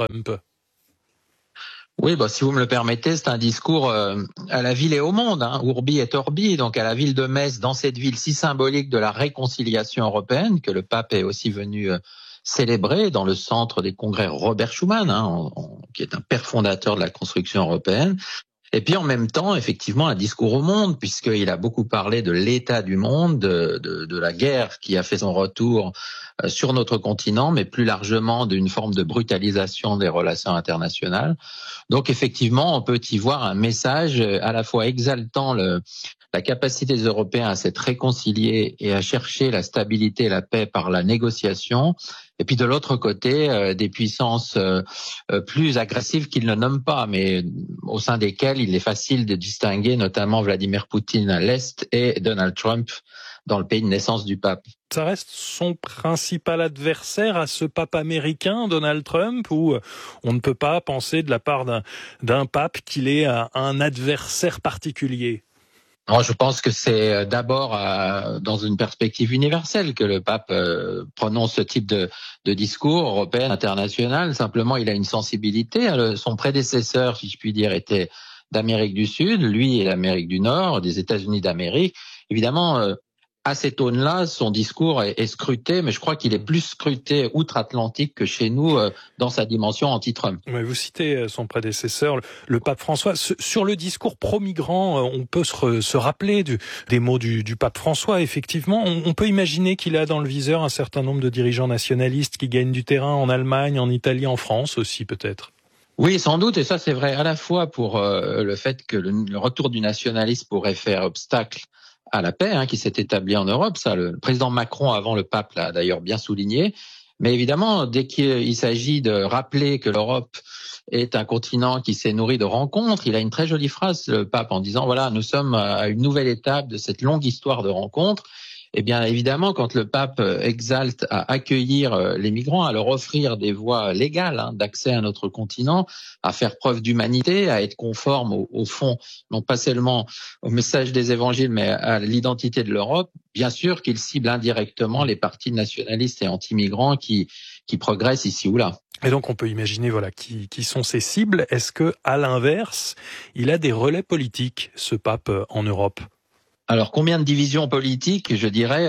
Oui, si vous me le permettez, c'est un discours à la ville et au monde, urbi et orbi, donc à la ville de Metz, dans cette ville si symbolique de la réconciliation européenne, que le pape est aussi venu célébrer dans le centre des congrès Robert Schuman, qui est un père fondateur de la construction européenne. Et puis en même temps, effectivement, un discours au monde, puisqu'il a beaucoup parlé de l'état du monde, de la guerre qui a fait son retour sur notre continent, mais plus largement d'une forme de brutalisation des relations internationales. Donc effectivement, on peut y voir un message à la fois exaltant la capacité des Européens à s'être réconciliés et à chercher la stabilité et la paix par la négociation, et puis de l'autre côté, des puissances plus agressives qu'il ne nomme pas, mais au sein desquelles il est facile de distinguer notamment Vladimir Poutine à l'Est et Donald Trump dans le pays de naissance du pape. Ça reste son principal adversaire à ce pape américain, Donald Trump, ou on ne peut pas penser de la part d'un pape qu'il est un adversaire particulier ? Alors, je pense que c'est d'abord dans une perspective universelle que le pape prononce ce type de discours européen, international. Simplement, il a une sensibilité. Son prédécesseur, si je puis dire, était d'Amérique du Sud. Lui est d'Amérique du Nord, des États-Unis d'Amérique. Évidemment, à cette aune-là, son discours est scruté, mais je crois qu'il est plus scruté outre-Atlantique que chez nous dans sa dimension anti-Trump. Ouais, vous citez son prédécesseur, le pape François. Sur le discours pro-migrants, on peut se rappeler des mots du pape François. Effectivement, on peut imaginer qu'il a dans le viseur un certain nombre de dirigeants nationalistes qui gagnent du terrain en Allemagne, en Italie, en France aussi peut-être. Oui, sans doute, et ça c'est vrai à la fois pour le fait que le retour du nationalisme pourrait faire obstacle à la paix qui s'est établie en Europe. Ça, le président Macron, avant le pape, l'a d'ailleurs bien souligné. Mais évidemment, dès qu'il s'agit de rappeler que l'Europe est un continent qui s'est nourri de rencontres, il a une très jolie phrase, le pape, en disant, voilà, nous sommes à une nouvelle étape de cette longue histoire de rencontres. Eh bien, évidemment, quand le pape exalte à accueillir les migrants, à leur offrir des voies légales d'accès à notre continent, à faire preuve d'humanité, à être conforme au fond, non pas seulement au message des évangiles, mais à l'identité de l'Europe, bien sûr qu'il cible indirectement les partis nationalistes et anti-migrants qui progressent ici ou là. Et donc on peut imaginer qui sont ces cibles. Est-ce que, à l'inverse, il a des relais politiques, ce pape, en Europe ? Alors, combien de divisions politiques ? Je dirais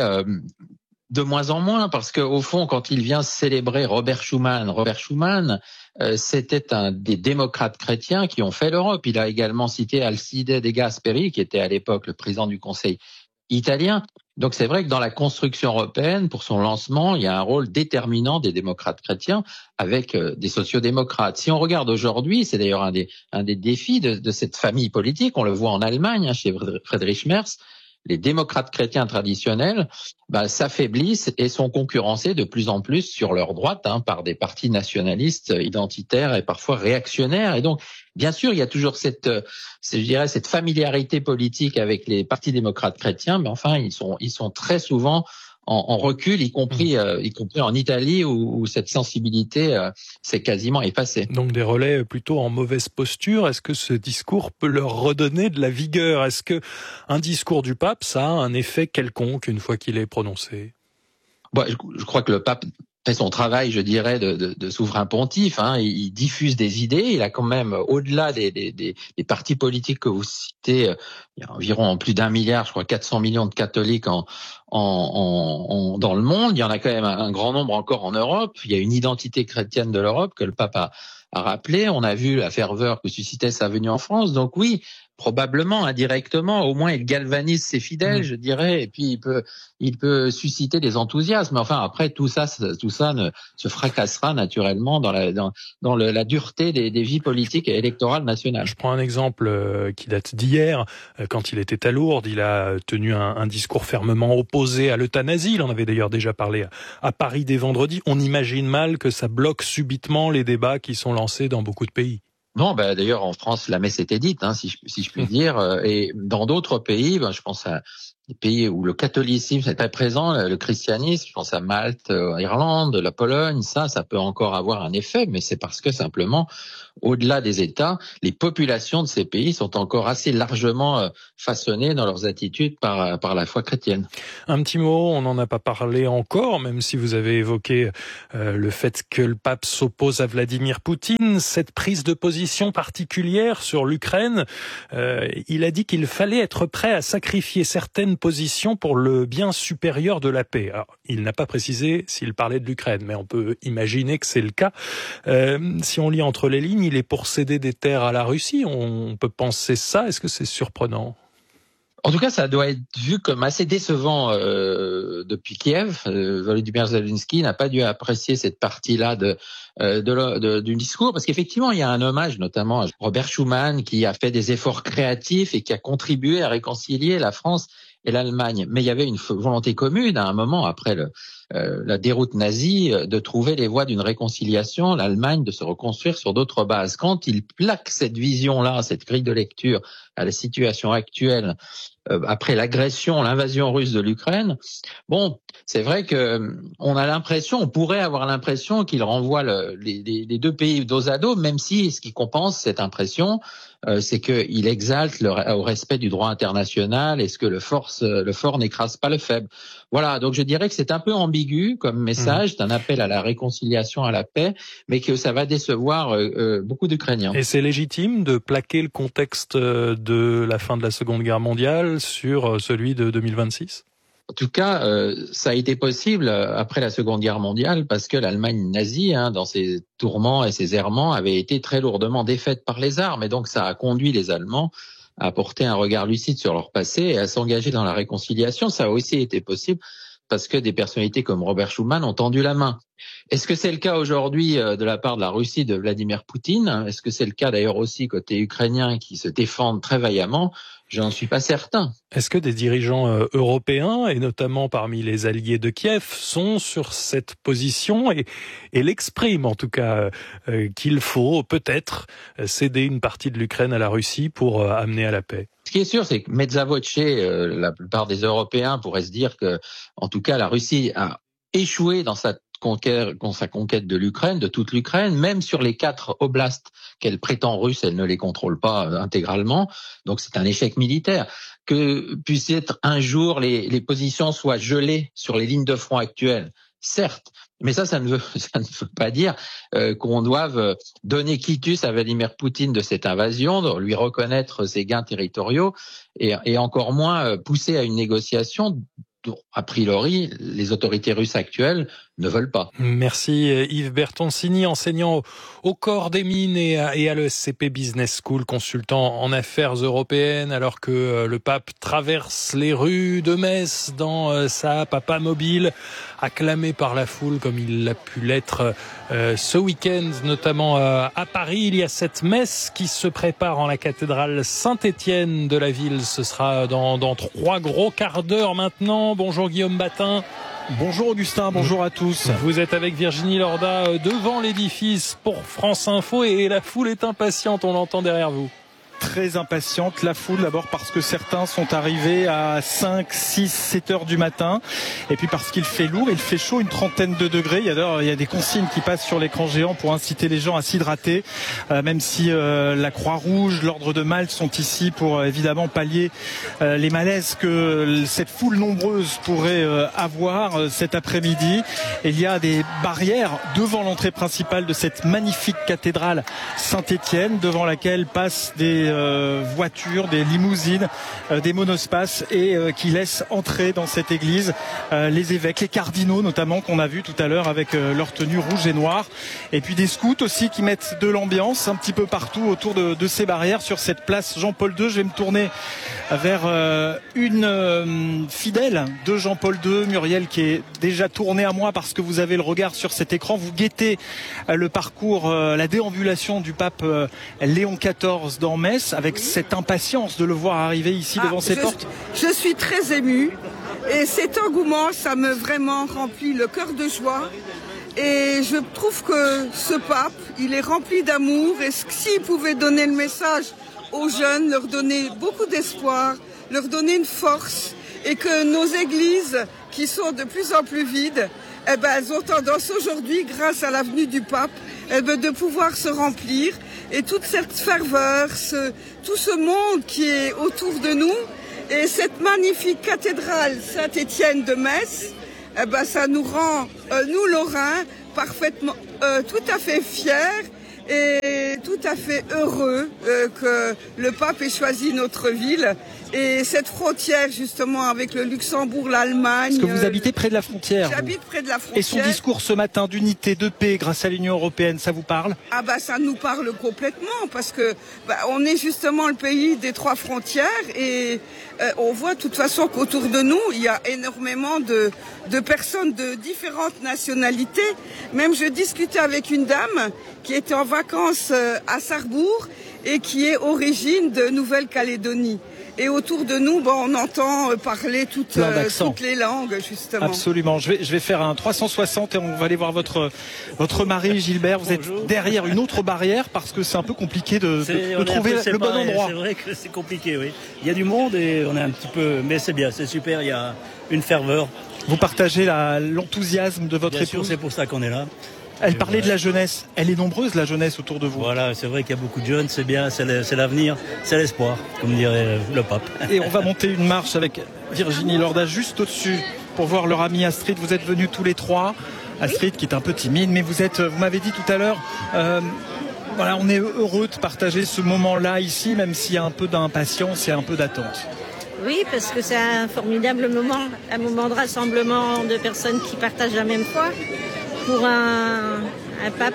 de moins en moins, parce que au fond, quand il vient célébrer Robert Schuman, c'était un des démocrates chrétiens qui ont fait l'Europe. Il a également cité Alcide De Gasperi, qui était à l'époque le président du Conseil italien. Donc c'est vrai que dans la construction européenne, pour son lancement, il y a un rôle déterminant des démocrates chrétiens avec des sociodémocrates. Si on regarde aujourd'hui, c'est d'ailleurs un des défis de cette famille politique, on le voit en Allemagne, chez Friedrich Merz, les démocrates chrétiens traditionnels s'affaiblissent et sont concurrencés de plus en plus sur leur droite par des partis nationalistes, identitaires et parfois réactionnaires. Et donc, bien sûr, il y a toujours cette familiarité politique avec les partis démocrates chrétiens, mais enfin, ils sont très souvent en recul, y compris en Italie où cette sensibilité s'est quasiment effacée. Donc des relais plutôt en mauvaise posture. Est-ce que ce discours peut leur redonner de la vigueur ? Est-ce que un discours du pape, ça a un effet quelconque une fois qu'il est prononcé ? Je crois que le pape fait son travail, je dirais, de souverain pontife. Il diffuse des idées. Il a quand même, au-delà des partis politiques que vous citez, il y a environ plus d'1 milliard, je crois 400 millions de catholiques dans le monde. Il y en a quand même un grand nombre encore en Europe. Il y a une identité chrétienne de l'Europe que le pape a rappelé. On a vu la ferveur que suscitait sa venue en France. Donc oui, probablement indirectement, au moins il galvanise ses fidèles, je dirais, et puis il peut susciter des enthousiasmes. Enfin, après tout ça se fracassera naturellement dans la dureté des vies politiques et électorales nationales. Je prends un exemple qui date d'hier. Quand il était à Lourdes, il a tenu un discours fermement opposé à l'euthanasie. Il en avait d'ailleurs déjà parlé à Paris dès vendredi. On imagine mal que ça bloque subitement les débats qui sont lancés dans beaucoup de pays. Non, d'ailleurs en France la messe était dite, si je puis dire, et dans d'autres pays, je pense à des pays où le catholicisme est très présent, le christianisme, je pense à Malte, Irlande, la Pologne, ça peut encore avoir un effet, mais c'est parce que simplement, au-delà des États, les populations de ces pays sont encore assez largement façonnées dans leurs attitudes par la foi chrétienne. Un petit mot, on n'en a pas parlé encore, même si vous avez évoqué le fait que le pape s'oppose à Vladimir Poutine, cette prise de position particulière sur l'Ukraine. Il a dit qu'il fallait être prêt à sacrifier certaines positions pour le bien supérieur de la paix. Alors, il n'a pas précisé s'il parlait de l'Ukraine, mais on peut imaginer que c'est le cas. Si on lit entre les lignes, il est pour céder des terres à la Russie. On peut penser ça. Est-ce que c'est surprenant ? En tout cas, ça doit être vu comme assez décevant depuis Kiev. Volodymyr Zelensky n'a pas dû apprécier cette partie-là du discours, parce qu'effectivement, il y a un hommage notamment à Robert Schuman, qui a fait des efforts créatifs et qui a contribué à réconcilier la France et l'Allemagne. Mais il y avait une volonté commune à un moment, après la déroute nazie, de trouver les voies d'une réconciliation, l'Allemagne de se reconstruire sur d'autres bases. Quand il plaque cette vision-là, cette grille de lecture à la situation actuelle, après l'invasion russe de l'Ukraine, c'est vrai que on pourrait avoir l'impression qu'il renvoie les deux pays dos à dos, même si ce qui compense cette impression, c'est qu'il exalte au respect du droit international et ce que le fort n'écrase pas le faible. Voilà, donc je dirais que c'est un peu ambigu comme message, c'est un appel à la réconciliation, à la paix, mais que ça va décevoir beaucoup d'Ukrainiens. Et c'est légitime de plaquer le contexte de la fin de la Seconde Guerre mondiale sur celui de 2026 ? En tout cas, ça a été possible après la Seconde Guerre mondiale parce que l'Allemagne nazie, dans ses tourments et ses errements, avait été très lourdement défaite par les armes. Et donc, ça a conduit les Allemands à porter un regard lucide sur leur passé et à s'engager dans la réconciliation. Ça a aussi été possible parce que des personnalités comme Robert Schuman ont tendu la main. Est-ce que c'est le cas aujourd'hui de la part de la Russie, de Vladimir Poutine ? Est-ce que c'est le cas d'ailleurs aussi côté ukrainien qui se défendent très vaillamment ? Je n'en suis pas certain. Est-ce que des dirigeants européens, et notamment parmi les alliés de Kiev, sont sur cette position et l'expriment en tout cas qu'il faut peut-être céder une partie de l'Ukraine à la Russie pour amener à la paix ? Ce qui est sûr, c'est que mezza voce, la plupart des Européens pourraient se dire que, en tout cas, la Russie a échoué dans sa conquête de l'Ukraine, de toute l'Ukraine, même sur les 4 oblasts qu'elle prétend russes, elle ne les contrôle pas intégralement. Donc c'est un échec militaire. Que puisse être un jour les positions soient gelées sur les lignes de front actuelles, certes, mais ça ne veut pas dire qu'on doive donner quitus à Vladimir Poutine de cette invasion, de lui reconnaître ses gains territoriaux et encore moins pousser à une négociation dont, a priori, les autorités russes actuelles ne veulent pas. Merci Yves Bertoncini, enseignant au corps des mines et à l'ESCP Business School, consultant en affaires européennes, alors que le pape traverse les rues de Metz dans sa papamobile, acclamé par la foule comme il l'a pu l'être ce week-end, notamment à Paris. Il y a cette messe qui se prépare en la cathédrale Saint-Étienne de la ville. Ce sera dans 3 gros quarts d'heure maintenant. Bonjour Guillaume Batin. Bonjour Augustin, bonjour à tous. Vous êtes avec Virginie Lorda devant l'édifice pour France Info et la foule est impatiente, on l'entend derrière vous. Très impatiente, la foule d'abord parce que certains sont arrivés à 5, 6, 7 heures du matin et puis parce qu'il fait lourd, il fait chaud, une trentaine de degrés. Il y a des consignes qui passent sur l'écran géant pour inciter les gens à s'hydrater, même si la Croix-Rouge, l'Ordre de Malte sont ici pour évidemment pallier les malaises que cette foule nombreuse pourrait avoir cet après-midi. Et il y a des barrières devant l'entrée principale de cette magnifique cathédrale Saint-Étienne, devant laquelle passent des voitures, des limousines, des monospaces et qui laissent entrer dans cette église les évêques, les cardinaux notamment qu'on a vu tout à l'heure avec leur tenue rouge et noire. Et puis des scouts aussi qui mettent de l'ambiance un petit peu partout autour de ces barrières sur cette place Jean-Paul II. Je vais me tourner vers une fidèle de Jean-Paul II, Muriel, qui est déjà tournée à moi parce que vous avez le regard sur cet écran. Vous guettez le parcours, la déambulation du pape Léon XIV dans Metz avec cette impatience de le voir arriver ici devant ses portes. Je suis très émue et cet engouement, ça me vraiment remplit le cœur de joie. Et je trouve que ce pape, il est rempli d'amour et s'il pouvait donner le message aux jeunes, leur donner beaucoup d'espoir, leur donner une force et que nos églises qui sont de plus en plus vides, elles ont tendance aujourd'hui, grâce à la venue du pape, de pouvoir se remplir et toute cette ferveur, tout ce monde qui est autour de nous et cette magnifique cathédrale Saint-Étienne de Metz, ça nous rend, nous Lorrains, parfaitement, tout à fait fiers et tout à fait heureux que le pape ait choisi notre ville et cette frontière justement avec le Luxembourg, l'Allemagne. Est-ce que vous habitez près de la frontière? J'habite près de la frontière. Et son discours ce matin d'unité, de paix grâce à l'Union européenne, ça vous parle? Ça nous parle complètement parce que on est justement le pays des 3 frontières et on voit de toute façon qu'autour de nous il y a énormément de personnes de différentes nationalités. Même je discutais avec une dame qui était en vacances à Sarrebourg et qui est origine de Nouvelle-Calédonie. Et autour de nous, on entend parler toutes les langues, justement. Absolument. Je vais faire un 360 et on va aller voir votre mari, Gilbert. Vous êtes derrière une autre barrière parce que c'est un peu compliqué de trouver le bon endroit. C'est vrai que c'est compliqué, oui. Il y a du monde et on est un petit peu... Mais c'est bien, c'est super, il y a une ferveur. Vous partagez l'enthousiasme de votre épouse? Bien sûr, c'est pour ça qu'on est là. Elle parlait de la jeunesse. Elle est nombreuse, la jeunesse, autour de vous. Voilà, c'est vrai qu'il y a beaucoup de jeunes, c'est bien, c'est l'avenir, c'est l'espoir, comme dirait le pape. Et on va monter une marche avec Virginie Lorda juste au-dessus pour voir leur amie Astrid. Vous êtes venus tous les 3. Astrid qui est un peu timide, mais vous m'avez dit tout à l'heure, on est heureux de partager ce moment-là ici, même s'il y a un peu d'impatience et un peu d'attente. Oui, parce que c'est un formidable moment, un moment de rassemblement de personnes qui partagent la même foi. Pour un pape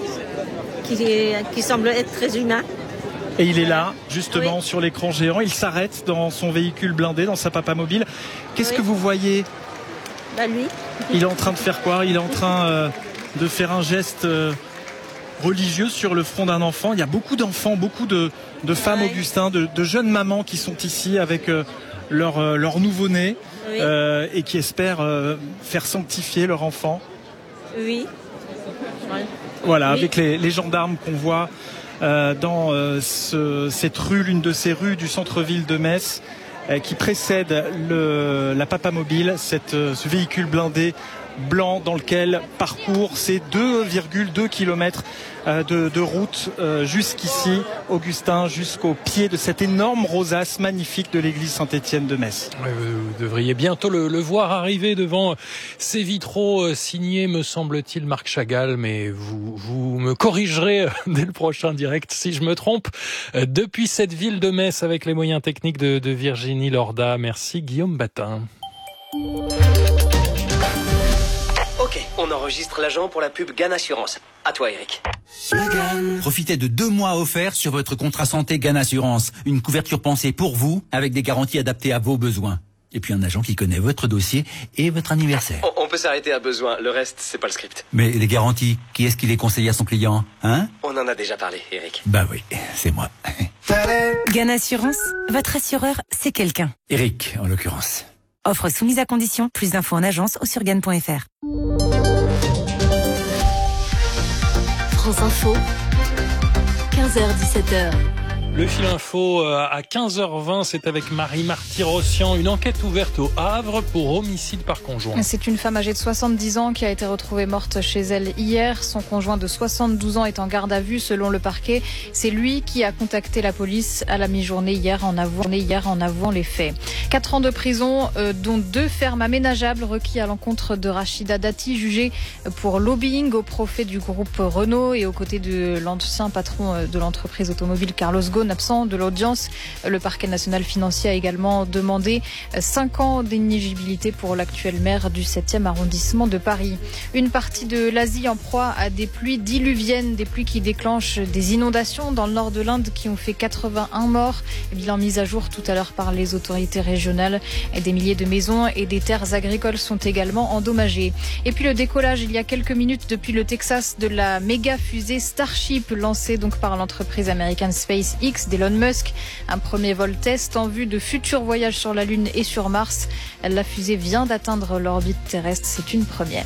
qui semble être très humain. Et il est là, justement, sur l'écran géant. Il s'arrête dans son véhicule blindé, dans sa papamobile. Qu'est-ce que vous voyez? Lui. Il est en train de faire quoi? Il est en train de faire un geste religieux sur le front d'un enfant. Il y a beaucoup d'enfants, beaucoup de femmes, Augustin, de jeunes mamans qui sont ici avec leur nouveau-né et qui espèrent faire sanctifier leur enfant. Oui. Voilà, avec les gendarmes qu'on voit dans cette rue, l'une de ces rues du centre-ville de Metz, qui précède la papamobile, ce véhicule blindé blanc dans lequel parcourt ces 2,2 km de route jusqu'ici, Augustin, jusqu'au pied de cette énorme rosace magnifique de l'église Saint-Étienne de Metz. Vous devriez bientôt le voir arriver devant ces vitraux signés, me semble-t-il, Marc Chagall, mais vous me corrigerez dès le prochain direct si je me trompe. Depuis cette ville de Metz, avec les moyens techniques de Virginie Lorda. Merci Guillaume Batin. Ok, on enregistre l'agent pour la pub GAN Assurance. À toi, Eric. Profitez de 2 mois offerts sur votre contrat santé GAN Assurance. Une couverture pensée pour vous, avec des garanties adaptées à vos besoins. Et puis un agent qui connaît votre dossier et votre anniversaire. On peut s'arrêter à besoin, le reste, c'est pas le script. Mais les garanties, qui est-ce qui les conseille à son client, hein? On en a déjà parlé, Eric. Bah oui, c'est moi. GAN Assurance, votre assureur, c'est quelqu'un. Eric, en l'occurrence. Offre soumise à condition. Plus d'infos en agence ou sur GAN.fr. France Info, 15h-17h. Le fil info à 15h20, c'est avec Marie Marty-Rossian. Une enquête ouverte au Havre pour homicide par conjoint. C'est une femme âgée de 70 ans qui a été retrouvée morte chez elle hier. Son conjoint de 72 ans est en garde à vue selon le parquet. C'est lui qui a contacté la police à la mi-journée hier en avouant les faits. 4 ans de prison, dont 2 fermes aménageables requis à l'encontre de Rachida Dati, jugée pour lobbying au profit du groupe Renault et aux côtés de l'ancien patron de l'entreprise automobile Carlos Ghosn. jaune absent de l'audience. Le parquet national financier a également demandé 5 ans d'inéligibilité pour l'actuel maire du 7e arrondissement de Paris. Une partie de l'Asie en proie à des pluies diluviennes, des pluies qui déclenchent des inondations dans le nord de l'Inde qui ont fait 81 morts. Bilan mis à jour tout à l'heure par les autorités régionales. Des milliers de maisons et des terres agricoles sont également endommagées. Et puis le décollage il y a quelques minutes depuis le Texas de la méga fusée Starship lancée donc par l'entreprise américaine SpaceX d'Elon Musk. Un premier vol test en vue de futurs voyages sur la Lune et sur Mars. La fusée vient d'atteindre l'orbite terrestre. C'est une première.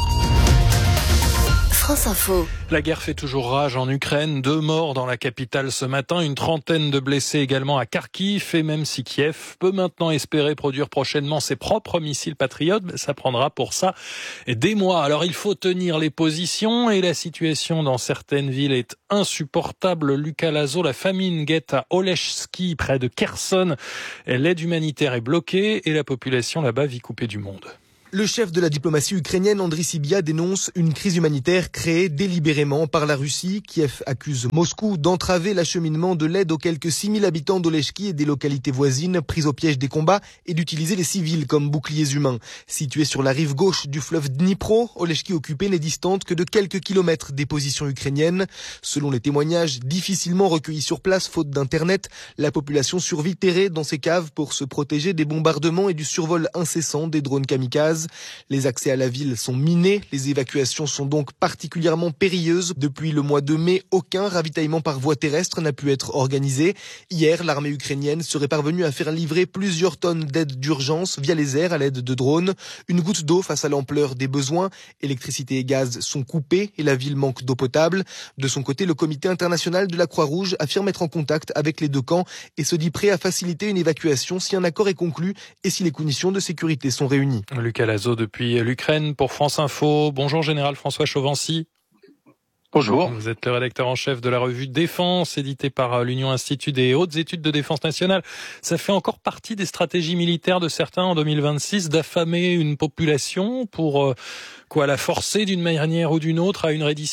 France Info. La guerre fait toujours rage en Ukraine. 2 morts dans la capitale ce matin, une trentaine de blessés également à Kharkiv. Et même si Kiev peut maintenant espérer produire prochainement ses propres missiles patriotes, ça prendra pour ça des mois. Alors il faut tenir les positions et la situation dans certaines villes est insupportable. Lucas Lazo, la famine guette à Oleshki, près de Kherson. L'aide humanitaire est bloquée et la population là-bas vit coupée du monde. Le chef de la diplomatie ukrainienne, Andriy Sybiha, dénonce une crise humanitaire créée délibérément par la Russie. Kiev accuse Moscou d'entraver l'acheminement de l'aide aux quelques 6000 habitants d'Oleshki et des localités voisines prises au piège des combats et d'utiliser les civils comme boucliers humains. Située sur la rive gauche du fleuve Dnipro, Oleshki occupée n'est distante que de quelques kilomètres des positions ukrainiennes. Selon les témoignages difficilement recueillis sur place faute d'internet, la population survit terrée dans ses caves pour se protéger des bombardements et du survol incessant des drones kamikazes. Les accès à la ville sont minés, les évacuations sont donc particulièrement périlleuses. Depuis le mois de mai, aucun ravitaillement par voie terrestre n'a pu être organisé. Hier, l'armée ukrainienne serait parvenue à faire livrer plusieurs tonnes d'aide d'urgence via les airs à l'aide de drones. Une goutte d'eau face à l'ampleur des besoins. Électricité et gaz sont coupés et la ville manque d'eau potable. De son côté, le comité international de la Croix-Rouge affirme être en contact avec les 2 camps et se dit prêt à faciliter une évacuation si un accord est conclu et si les conditions de sécurité sont réunies. Lucas Lazo depuis l'Ukraine pour France Info. Bonjour Général François Chauvency. Bonjour. Vous êtes le rédacteur en chef de la revue Défense, éditée par l'Union Institut des hautes études de défense nationale. Ça fait encore partie des stratégies militaires de certains en 2026 d'affamer une population pour la forcer d'une manière ou d'une autre à une reddition ?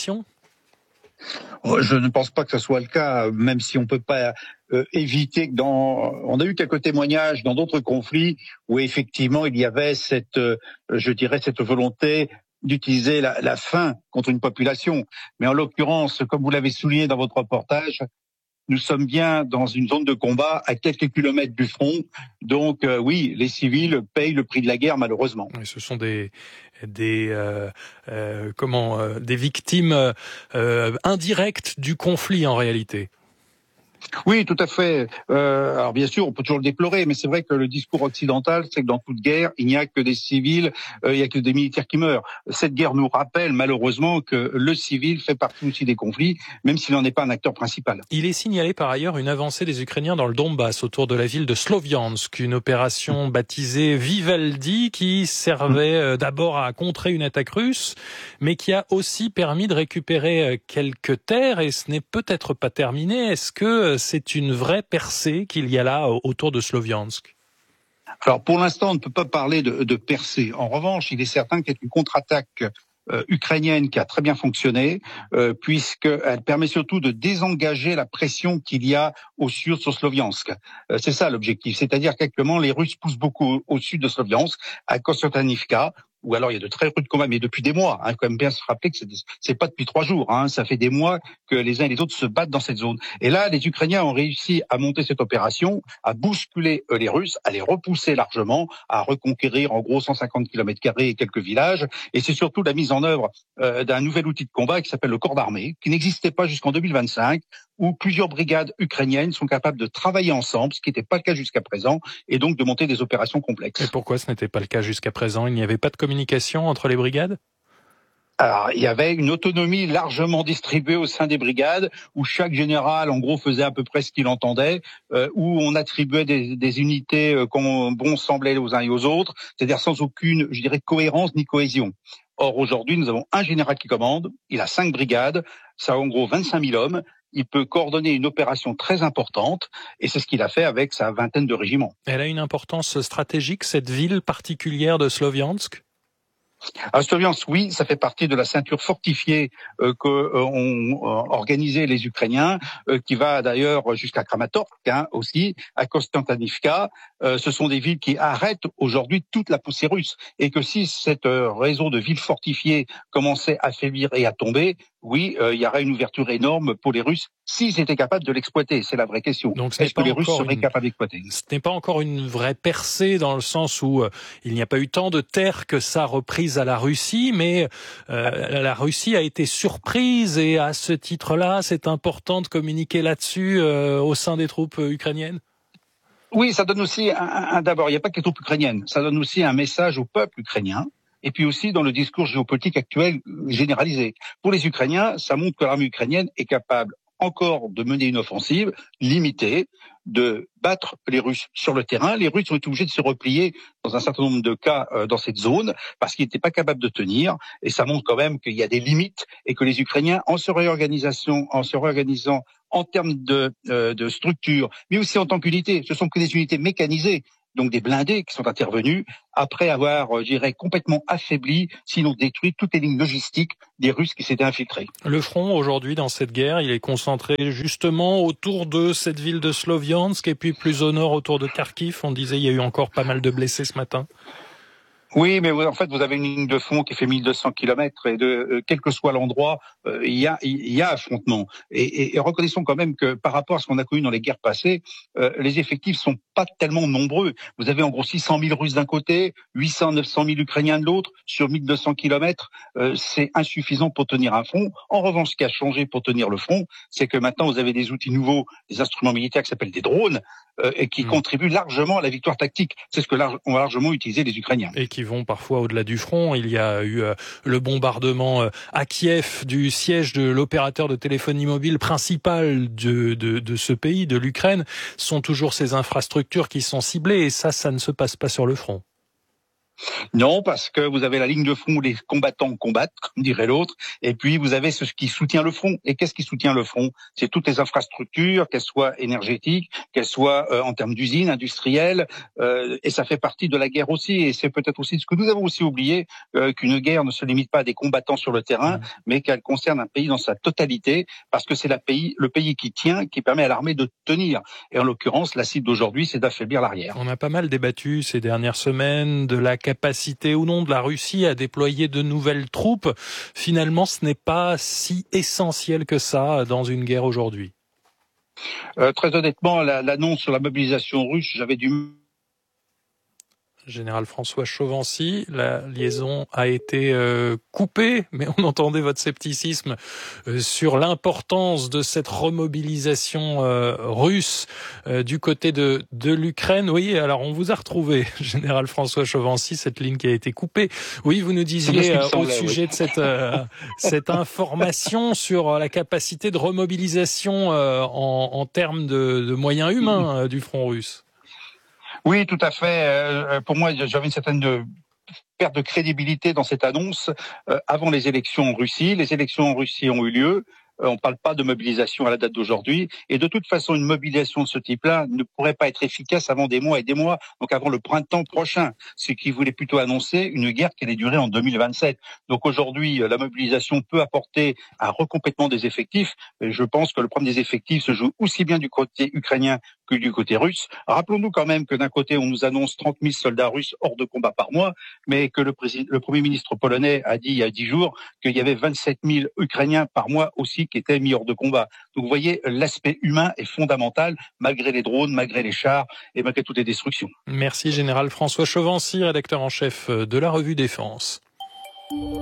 Je ne pense pas que ce soit le cas, même si on peut pas éviter que on a eu quelques témoignages dans d'autres conflits où effectivement il y avait cette volonté d'utiliser la faim contre une population. Mais en l'occurrence, comme vous l'avez souligné dans votre reportage, nous sommes bien dans une zone de combat à quelques kilomètres du front. Donc oui, les civils payent le prix de la guerre malheureusement. Et ce sont des victimes indirectes du conflit en réalité. Oui, tout à fait. Alors bien sûr, on peut toujours le déplorer, mais c'est vrai que le discours occidental, c'est que dans toute guerre, il n'y a que des civils, il n'y a que des militaires qui meurent. Cette guerre nous rappelle malheureusement que le civil fait partie aussi des conflits, même s'il n'en est pas un acteur principal. Il est signalé par ailleurs une avancée des Ukrainiens dans le Donbass, autour de la ville de Sloviansk, une opération baptisée Vivaldi qui servait d'abord à contrer une attaque russe, mais qui a aussi permis de récupérer quelques terres, et ce n'est peut-être pas terminé. Est-ce que c'est une vraie percée qu'il y a là autour de Sloviansk? Alors pour l'instant, on ne peut pas parler de percée. En revanche, il est certain qu'il y a une contre-attaque ukrainienne qui a très bien fonctionné, puisqu'elle permet surtout de désengager la pression qu'il y a au sud sur Sloviansk. C'est ça l'objectif, c'est-à-dire qu'actuellement les Russes poussent beaucoup au sud de Sloviansk, à Konstantinivka, où alors il y a de très rudes combats, mais depuis des mois. Quand même bien se rappeler que c'est pas depuis 3 jours. Ça fait des mois que les uns et les autres se battent dans cette zone. Et là, les Ukrainiens ont réussi à monter cette opération, à bousculer les Russes, à les repousser largement, à reconquérir en gros 150 km² et quelques villages. Et c'est surtout la mise en œuvre d'un nouvel outil de combat qui s'appelle le corps d'armée, qui n'existait pas jusqu'en 2025, où plusieurs brigades ukrainiennes sont capables de travailler ensemble, ce qui n'était pas le cas jusqu'à présent, et donc de monter des opérations complexes. Et pourquoi ce n'était pas le cas jusqu'à présent? Il n'y avait pas de communication entre les brigades? Alors, il y avait une autonomie largement distribuée au sein des brigades, où chaque général, en gros, faisait à peu près ce qu'il entendait, où on attribuait des unités comme bon semblait aux uns et aux autres, c'est-à-dire sans aucune, je dirais, cohérence ni cohésion. Or, aujourd'hui, nous avons un général qui commande, il a 5 brigades, ça a en gros 25 000 hommes, il peut coordonner une opération très importante, et c'est ce qu'il a fait avec sa vingtaine de régiments. Elle a une importance stratégique, cette ville particulière de Sloviansk? La surveillance, oui, ça fait partie de la ceinture fortifiée qu'ont organisé les Ukrainiens, qui va d'ailleurs jusqu'à Kramatorsk, aussi, à Kostiantynivka. Ce sont des villes qui arrêtent aujourd'hui toute la poussée russe. Et que si cet réseau de villes fortifiées commençait à faiblir et à tomber, oui, il y aurait une ouverture énorme pour les Russes s'ils étaient capables de l'exploiter. C'est la vraie question. Donc, est-ce que les Russes seraient capables d'exploiter? Ce n'est pas encore une vraie percée dans le sens où il n'y a pas eu tant de terres que ça reprise à la Russie, mais la Russie a été surprise et à ce titre-là, c'est important de communiquer là-dessus au sein des troupes ukrainiennes. Oui, ça donne aussi d'abord, il n'y a pas que les troupes ukrainiennes, ça donne aussi un message au peuple ukrainien. Et puis aussi dans le discours géopolitique actuel généralisé. Pour les Ukrainiens, ça montre que l'armée ukrainienne est capable encore de mener une offensive limitée, de battre les Russes sur le terrain. Les Russes ont été obligés de se replier dans un certain nombre de cas dans cette zone parce qu'ils n'étaient pas capables de tenir. Et ça montre quand même qu'il y a des limites et que les Ukrainiens, en se réorganisant en termes de structure, mais aussi en tant qu'unité, ce sont que des unités mécanisées, donc des blindés qui sont intervenus après avoir, je dirais, complètement affaibli, sinon détruit toutes les lignes logistiques des Russes qui s'étaient infiltrés. Le front, aujourd'hui, dans cette guerre, il est concentré justement autour de cette ville de Sloviansk et puis plus au nord autour de Kharkiv. On disait il y a eu encore pas mal de blessés ce matin. Oui, mais en fait, vous avez une ligne de front qui fait 1200 kilomètres et quel que soit l'endroit, il y a affrontement. Et reconnaissons quand même que par rapport à ce qu'on a connu dans les guerres passées, les effectifs sont pas tellement nombreux. Vous avez en gros 600 000 Russes d'un côté, 800, 900 000 Ukrainiens de l'autre, sur 1200 kilomètres. C'est insuffisant pour tenir un front. En revanche, ce qui a changé pour tenir le front, c'est que maintenant vous avez des outils nouveaux, des instruments militaires qui s'appellent des drones, et qui contribuent largement à la victoire tactique. C'est ce que ont largement utilisé les Ukrainiens. Et qui vont parfois au-delà du front. Il y a eu le bombardement à Kiev du siège de l'opérateur de téléphonie mobile principal de ce pays, de l'Ukraine. Ce sont toujours ces infrastructures qui sont ciblées et ça ne se passe pas sur le front. Non, parce que vous avez la ligne de front où les combattants combattent, comme dirait l'autre, et puis vous avez ce qui soutient le front. Et qu'est-ce qui soutient le front? C'est toutes les infrastructures, qu'elles soient énergétiques, qu'elles soient en termes d'usines, industrielles, et ça fait partie de la guerre aussi. Et c'est peut-être aussi ce que nous avons aussi oublié, qu'une guerre ne se limite pas à des combattants sur le terrain, mais qu'elle concerne un pays dans sa totalité, parce que c'est le pays qui tient, qui permet à l'armée de tenir. Et en l'occurrence, la cible d'aujourd'hui, c'est d'affaiblir l'arrière. On a pas mal débattu ces dernières semaines de la capacité ou non de la Russie à déployer de nouvelles troupes. Finalement, ce n'est pas si essentiel que ça dans une guerre aujourd'hui. Très honnêtement, l'annonce sur la mobilisation russe, j'avais du... Général François Chauvency, la liaison a été coupée, mais on entendait votre scepticisme sur l'importance de cette remobilisation russe du côté de l'Ukraine. Oui, alors on vous a retrouvé, Général François Chauvency, cette ligne qui a été coupée. Oui, vous nous disiez au sujet de cette information sur la capacité de remobilisation en termes de moyens humains du front russe. Oui, tout à fait. Pour moi, j'avais une certaine perte de crédibilité dans cette annonce avant les élections en Russie. Les élections en Russie ont eu lieu. On ne parle pas de mobilisation à la date d'aujourd'hui. Et de toute façon, une mobilisation de ce type-là ne pourrait pas être efficace avant des mois et des mois, donc avant le printemps prochain, ce qui voulait plutôt annoncer une guerre qui allait durer en 2027. Donc aujourd'hui, la mobilisation peut apporter un recomplètement des effectifs. Et je pense que le problème des effectifs se joue aussi bien du côté ukrainien que du côté russe. Rappelons-nous quand même que d'un côté, on nous annonce 30 000 soldats russes hors de combat par mois, mais que le Premier ministre polonais a dit il y a 10 jours qu'il y avait 27 000 Ukrainiens par mois aussi qui étaient mis hors de combat. Donc vous voyez, l'aspect humain est fondamental, malgré les drones, malgré les chars et malgré toutes les destructions. Merci Général François Chauvency, rédacteur en chef de la revue Défense. Il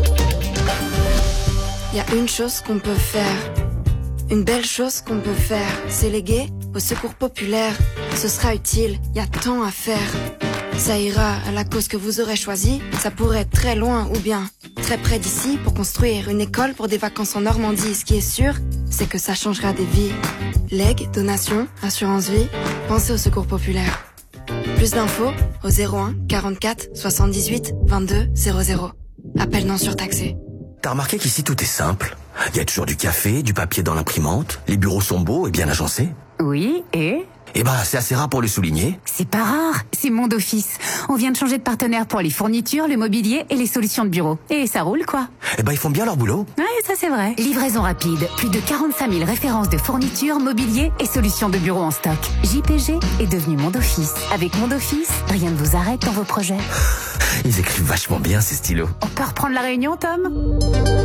y a une chose qu'on peut faire, une belle chose qu'on peut faire, c'est léguer au secours populaire. Ce sera utile, il y a tant à faire. Ça ira à la cause que vous aurez choisie. Ça pourrait être très loin ou bien très près d'ici pour construire une école pour des vacances en Normandie. Ce qui est sûr, c'est que ça changera des vies. Legs, donations, assurance vie, pensez au secours populaire. Plus d'infos au 01 44 78 22 00. Appel non surtaxé. T'as remarqué qu'ici tout est simple? Il y a toujours du café, du papier dans l'imprimante, les bureaux sont beaux et bien agencés. Oui, et Eh ben, c'est assez rare pour le souligner. C'est pas rare, c'est Monde Office. On vient de changer de partenaire pour les fournitures, le mobilier et les solutions de bureau. Et ça roule, quoi. Eh ben, ils font bien leur boulot. Ouais, ça c'est vrai. Livraison rapide, plus de 45 000 références de fournitures, mobilier et solutions de bureau en stock. JPG est devenu Monde Office. Avec Monde Office, rien ne vous arrête dans vos projets. Ils écrivent vachement bien, ces stylos. On peut reprendre la réunion, Tom ?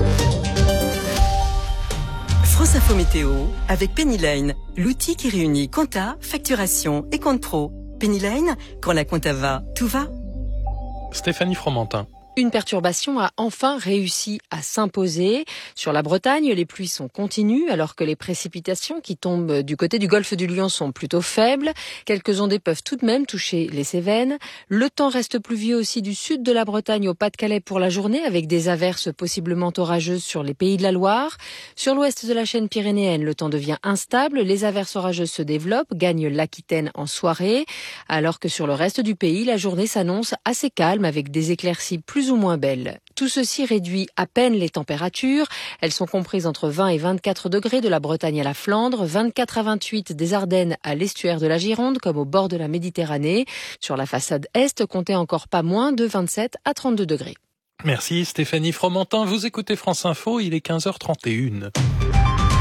France Info Météo avec Penny Lane, l'outil qui réunit compta, facturation et compte pro. Penny Lane, quand la compta va, tout va. Stéphanie Fromentin. Une perturbation a enfin réussi à s'imposer. Sur la Bretagne, les pluies sont continues alors que les précipitations qui tombent du côté du golfe du Lion sont plutôt faibles. Quelques ondées peuvent tout de même toucher les Cévennes. Le temps reste pluvieux aussi du sud de la Bretagne au Pas-de-Calais pour la journée avec des averses possiblement orageuses sur les Pays de la Loire. Sur l'ouest de la chaîne pyrénéenne, le temps devient instable. Les averses orageuses se développent, gagnent l'Aquitaine en soirée. Alors que sur le reste du pays, la journée s'annonce assez calme avec des éclaircies plus ou moins belles. Tout ceci réduit à peine les températures. Elles sont comprises entre 20 et 24 degrés de la Bretagne à la Flandre, 24 à 28 des Ardennes à l'estuaire de la Gironde comme au bord de la Méditerranée. Sur la façade est, comptez encore pas moins de 27 à 32 degrés. Merci Stéphanie Fromentin. Vous écoutez France Info, il est 15h31.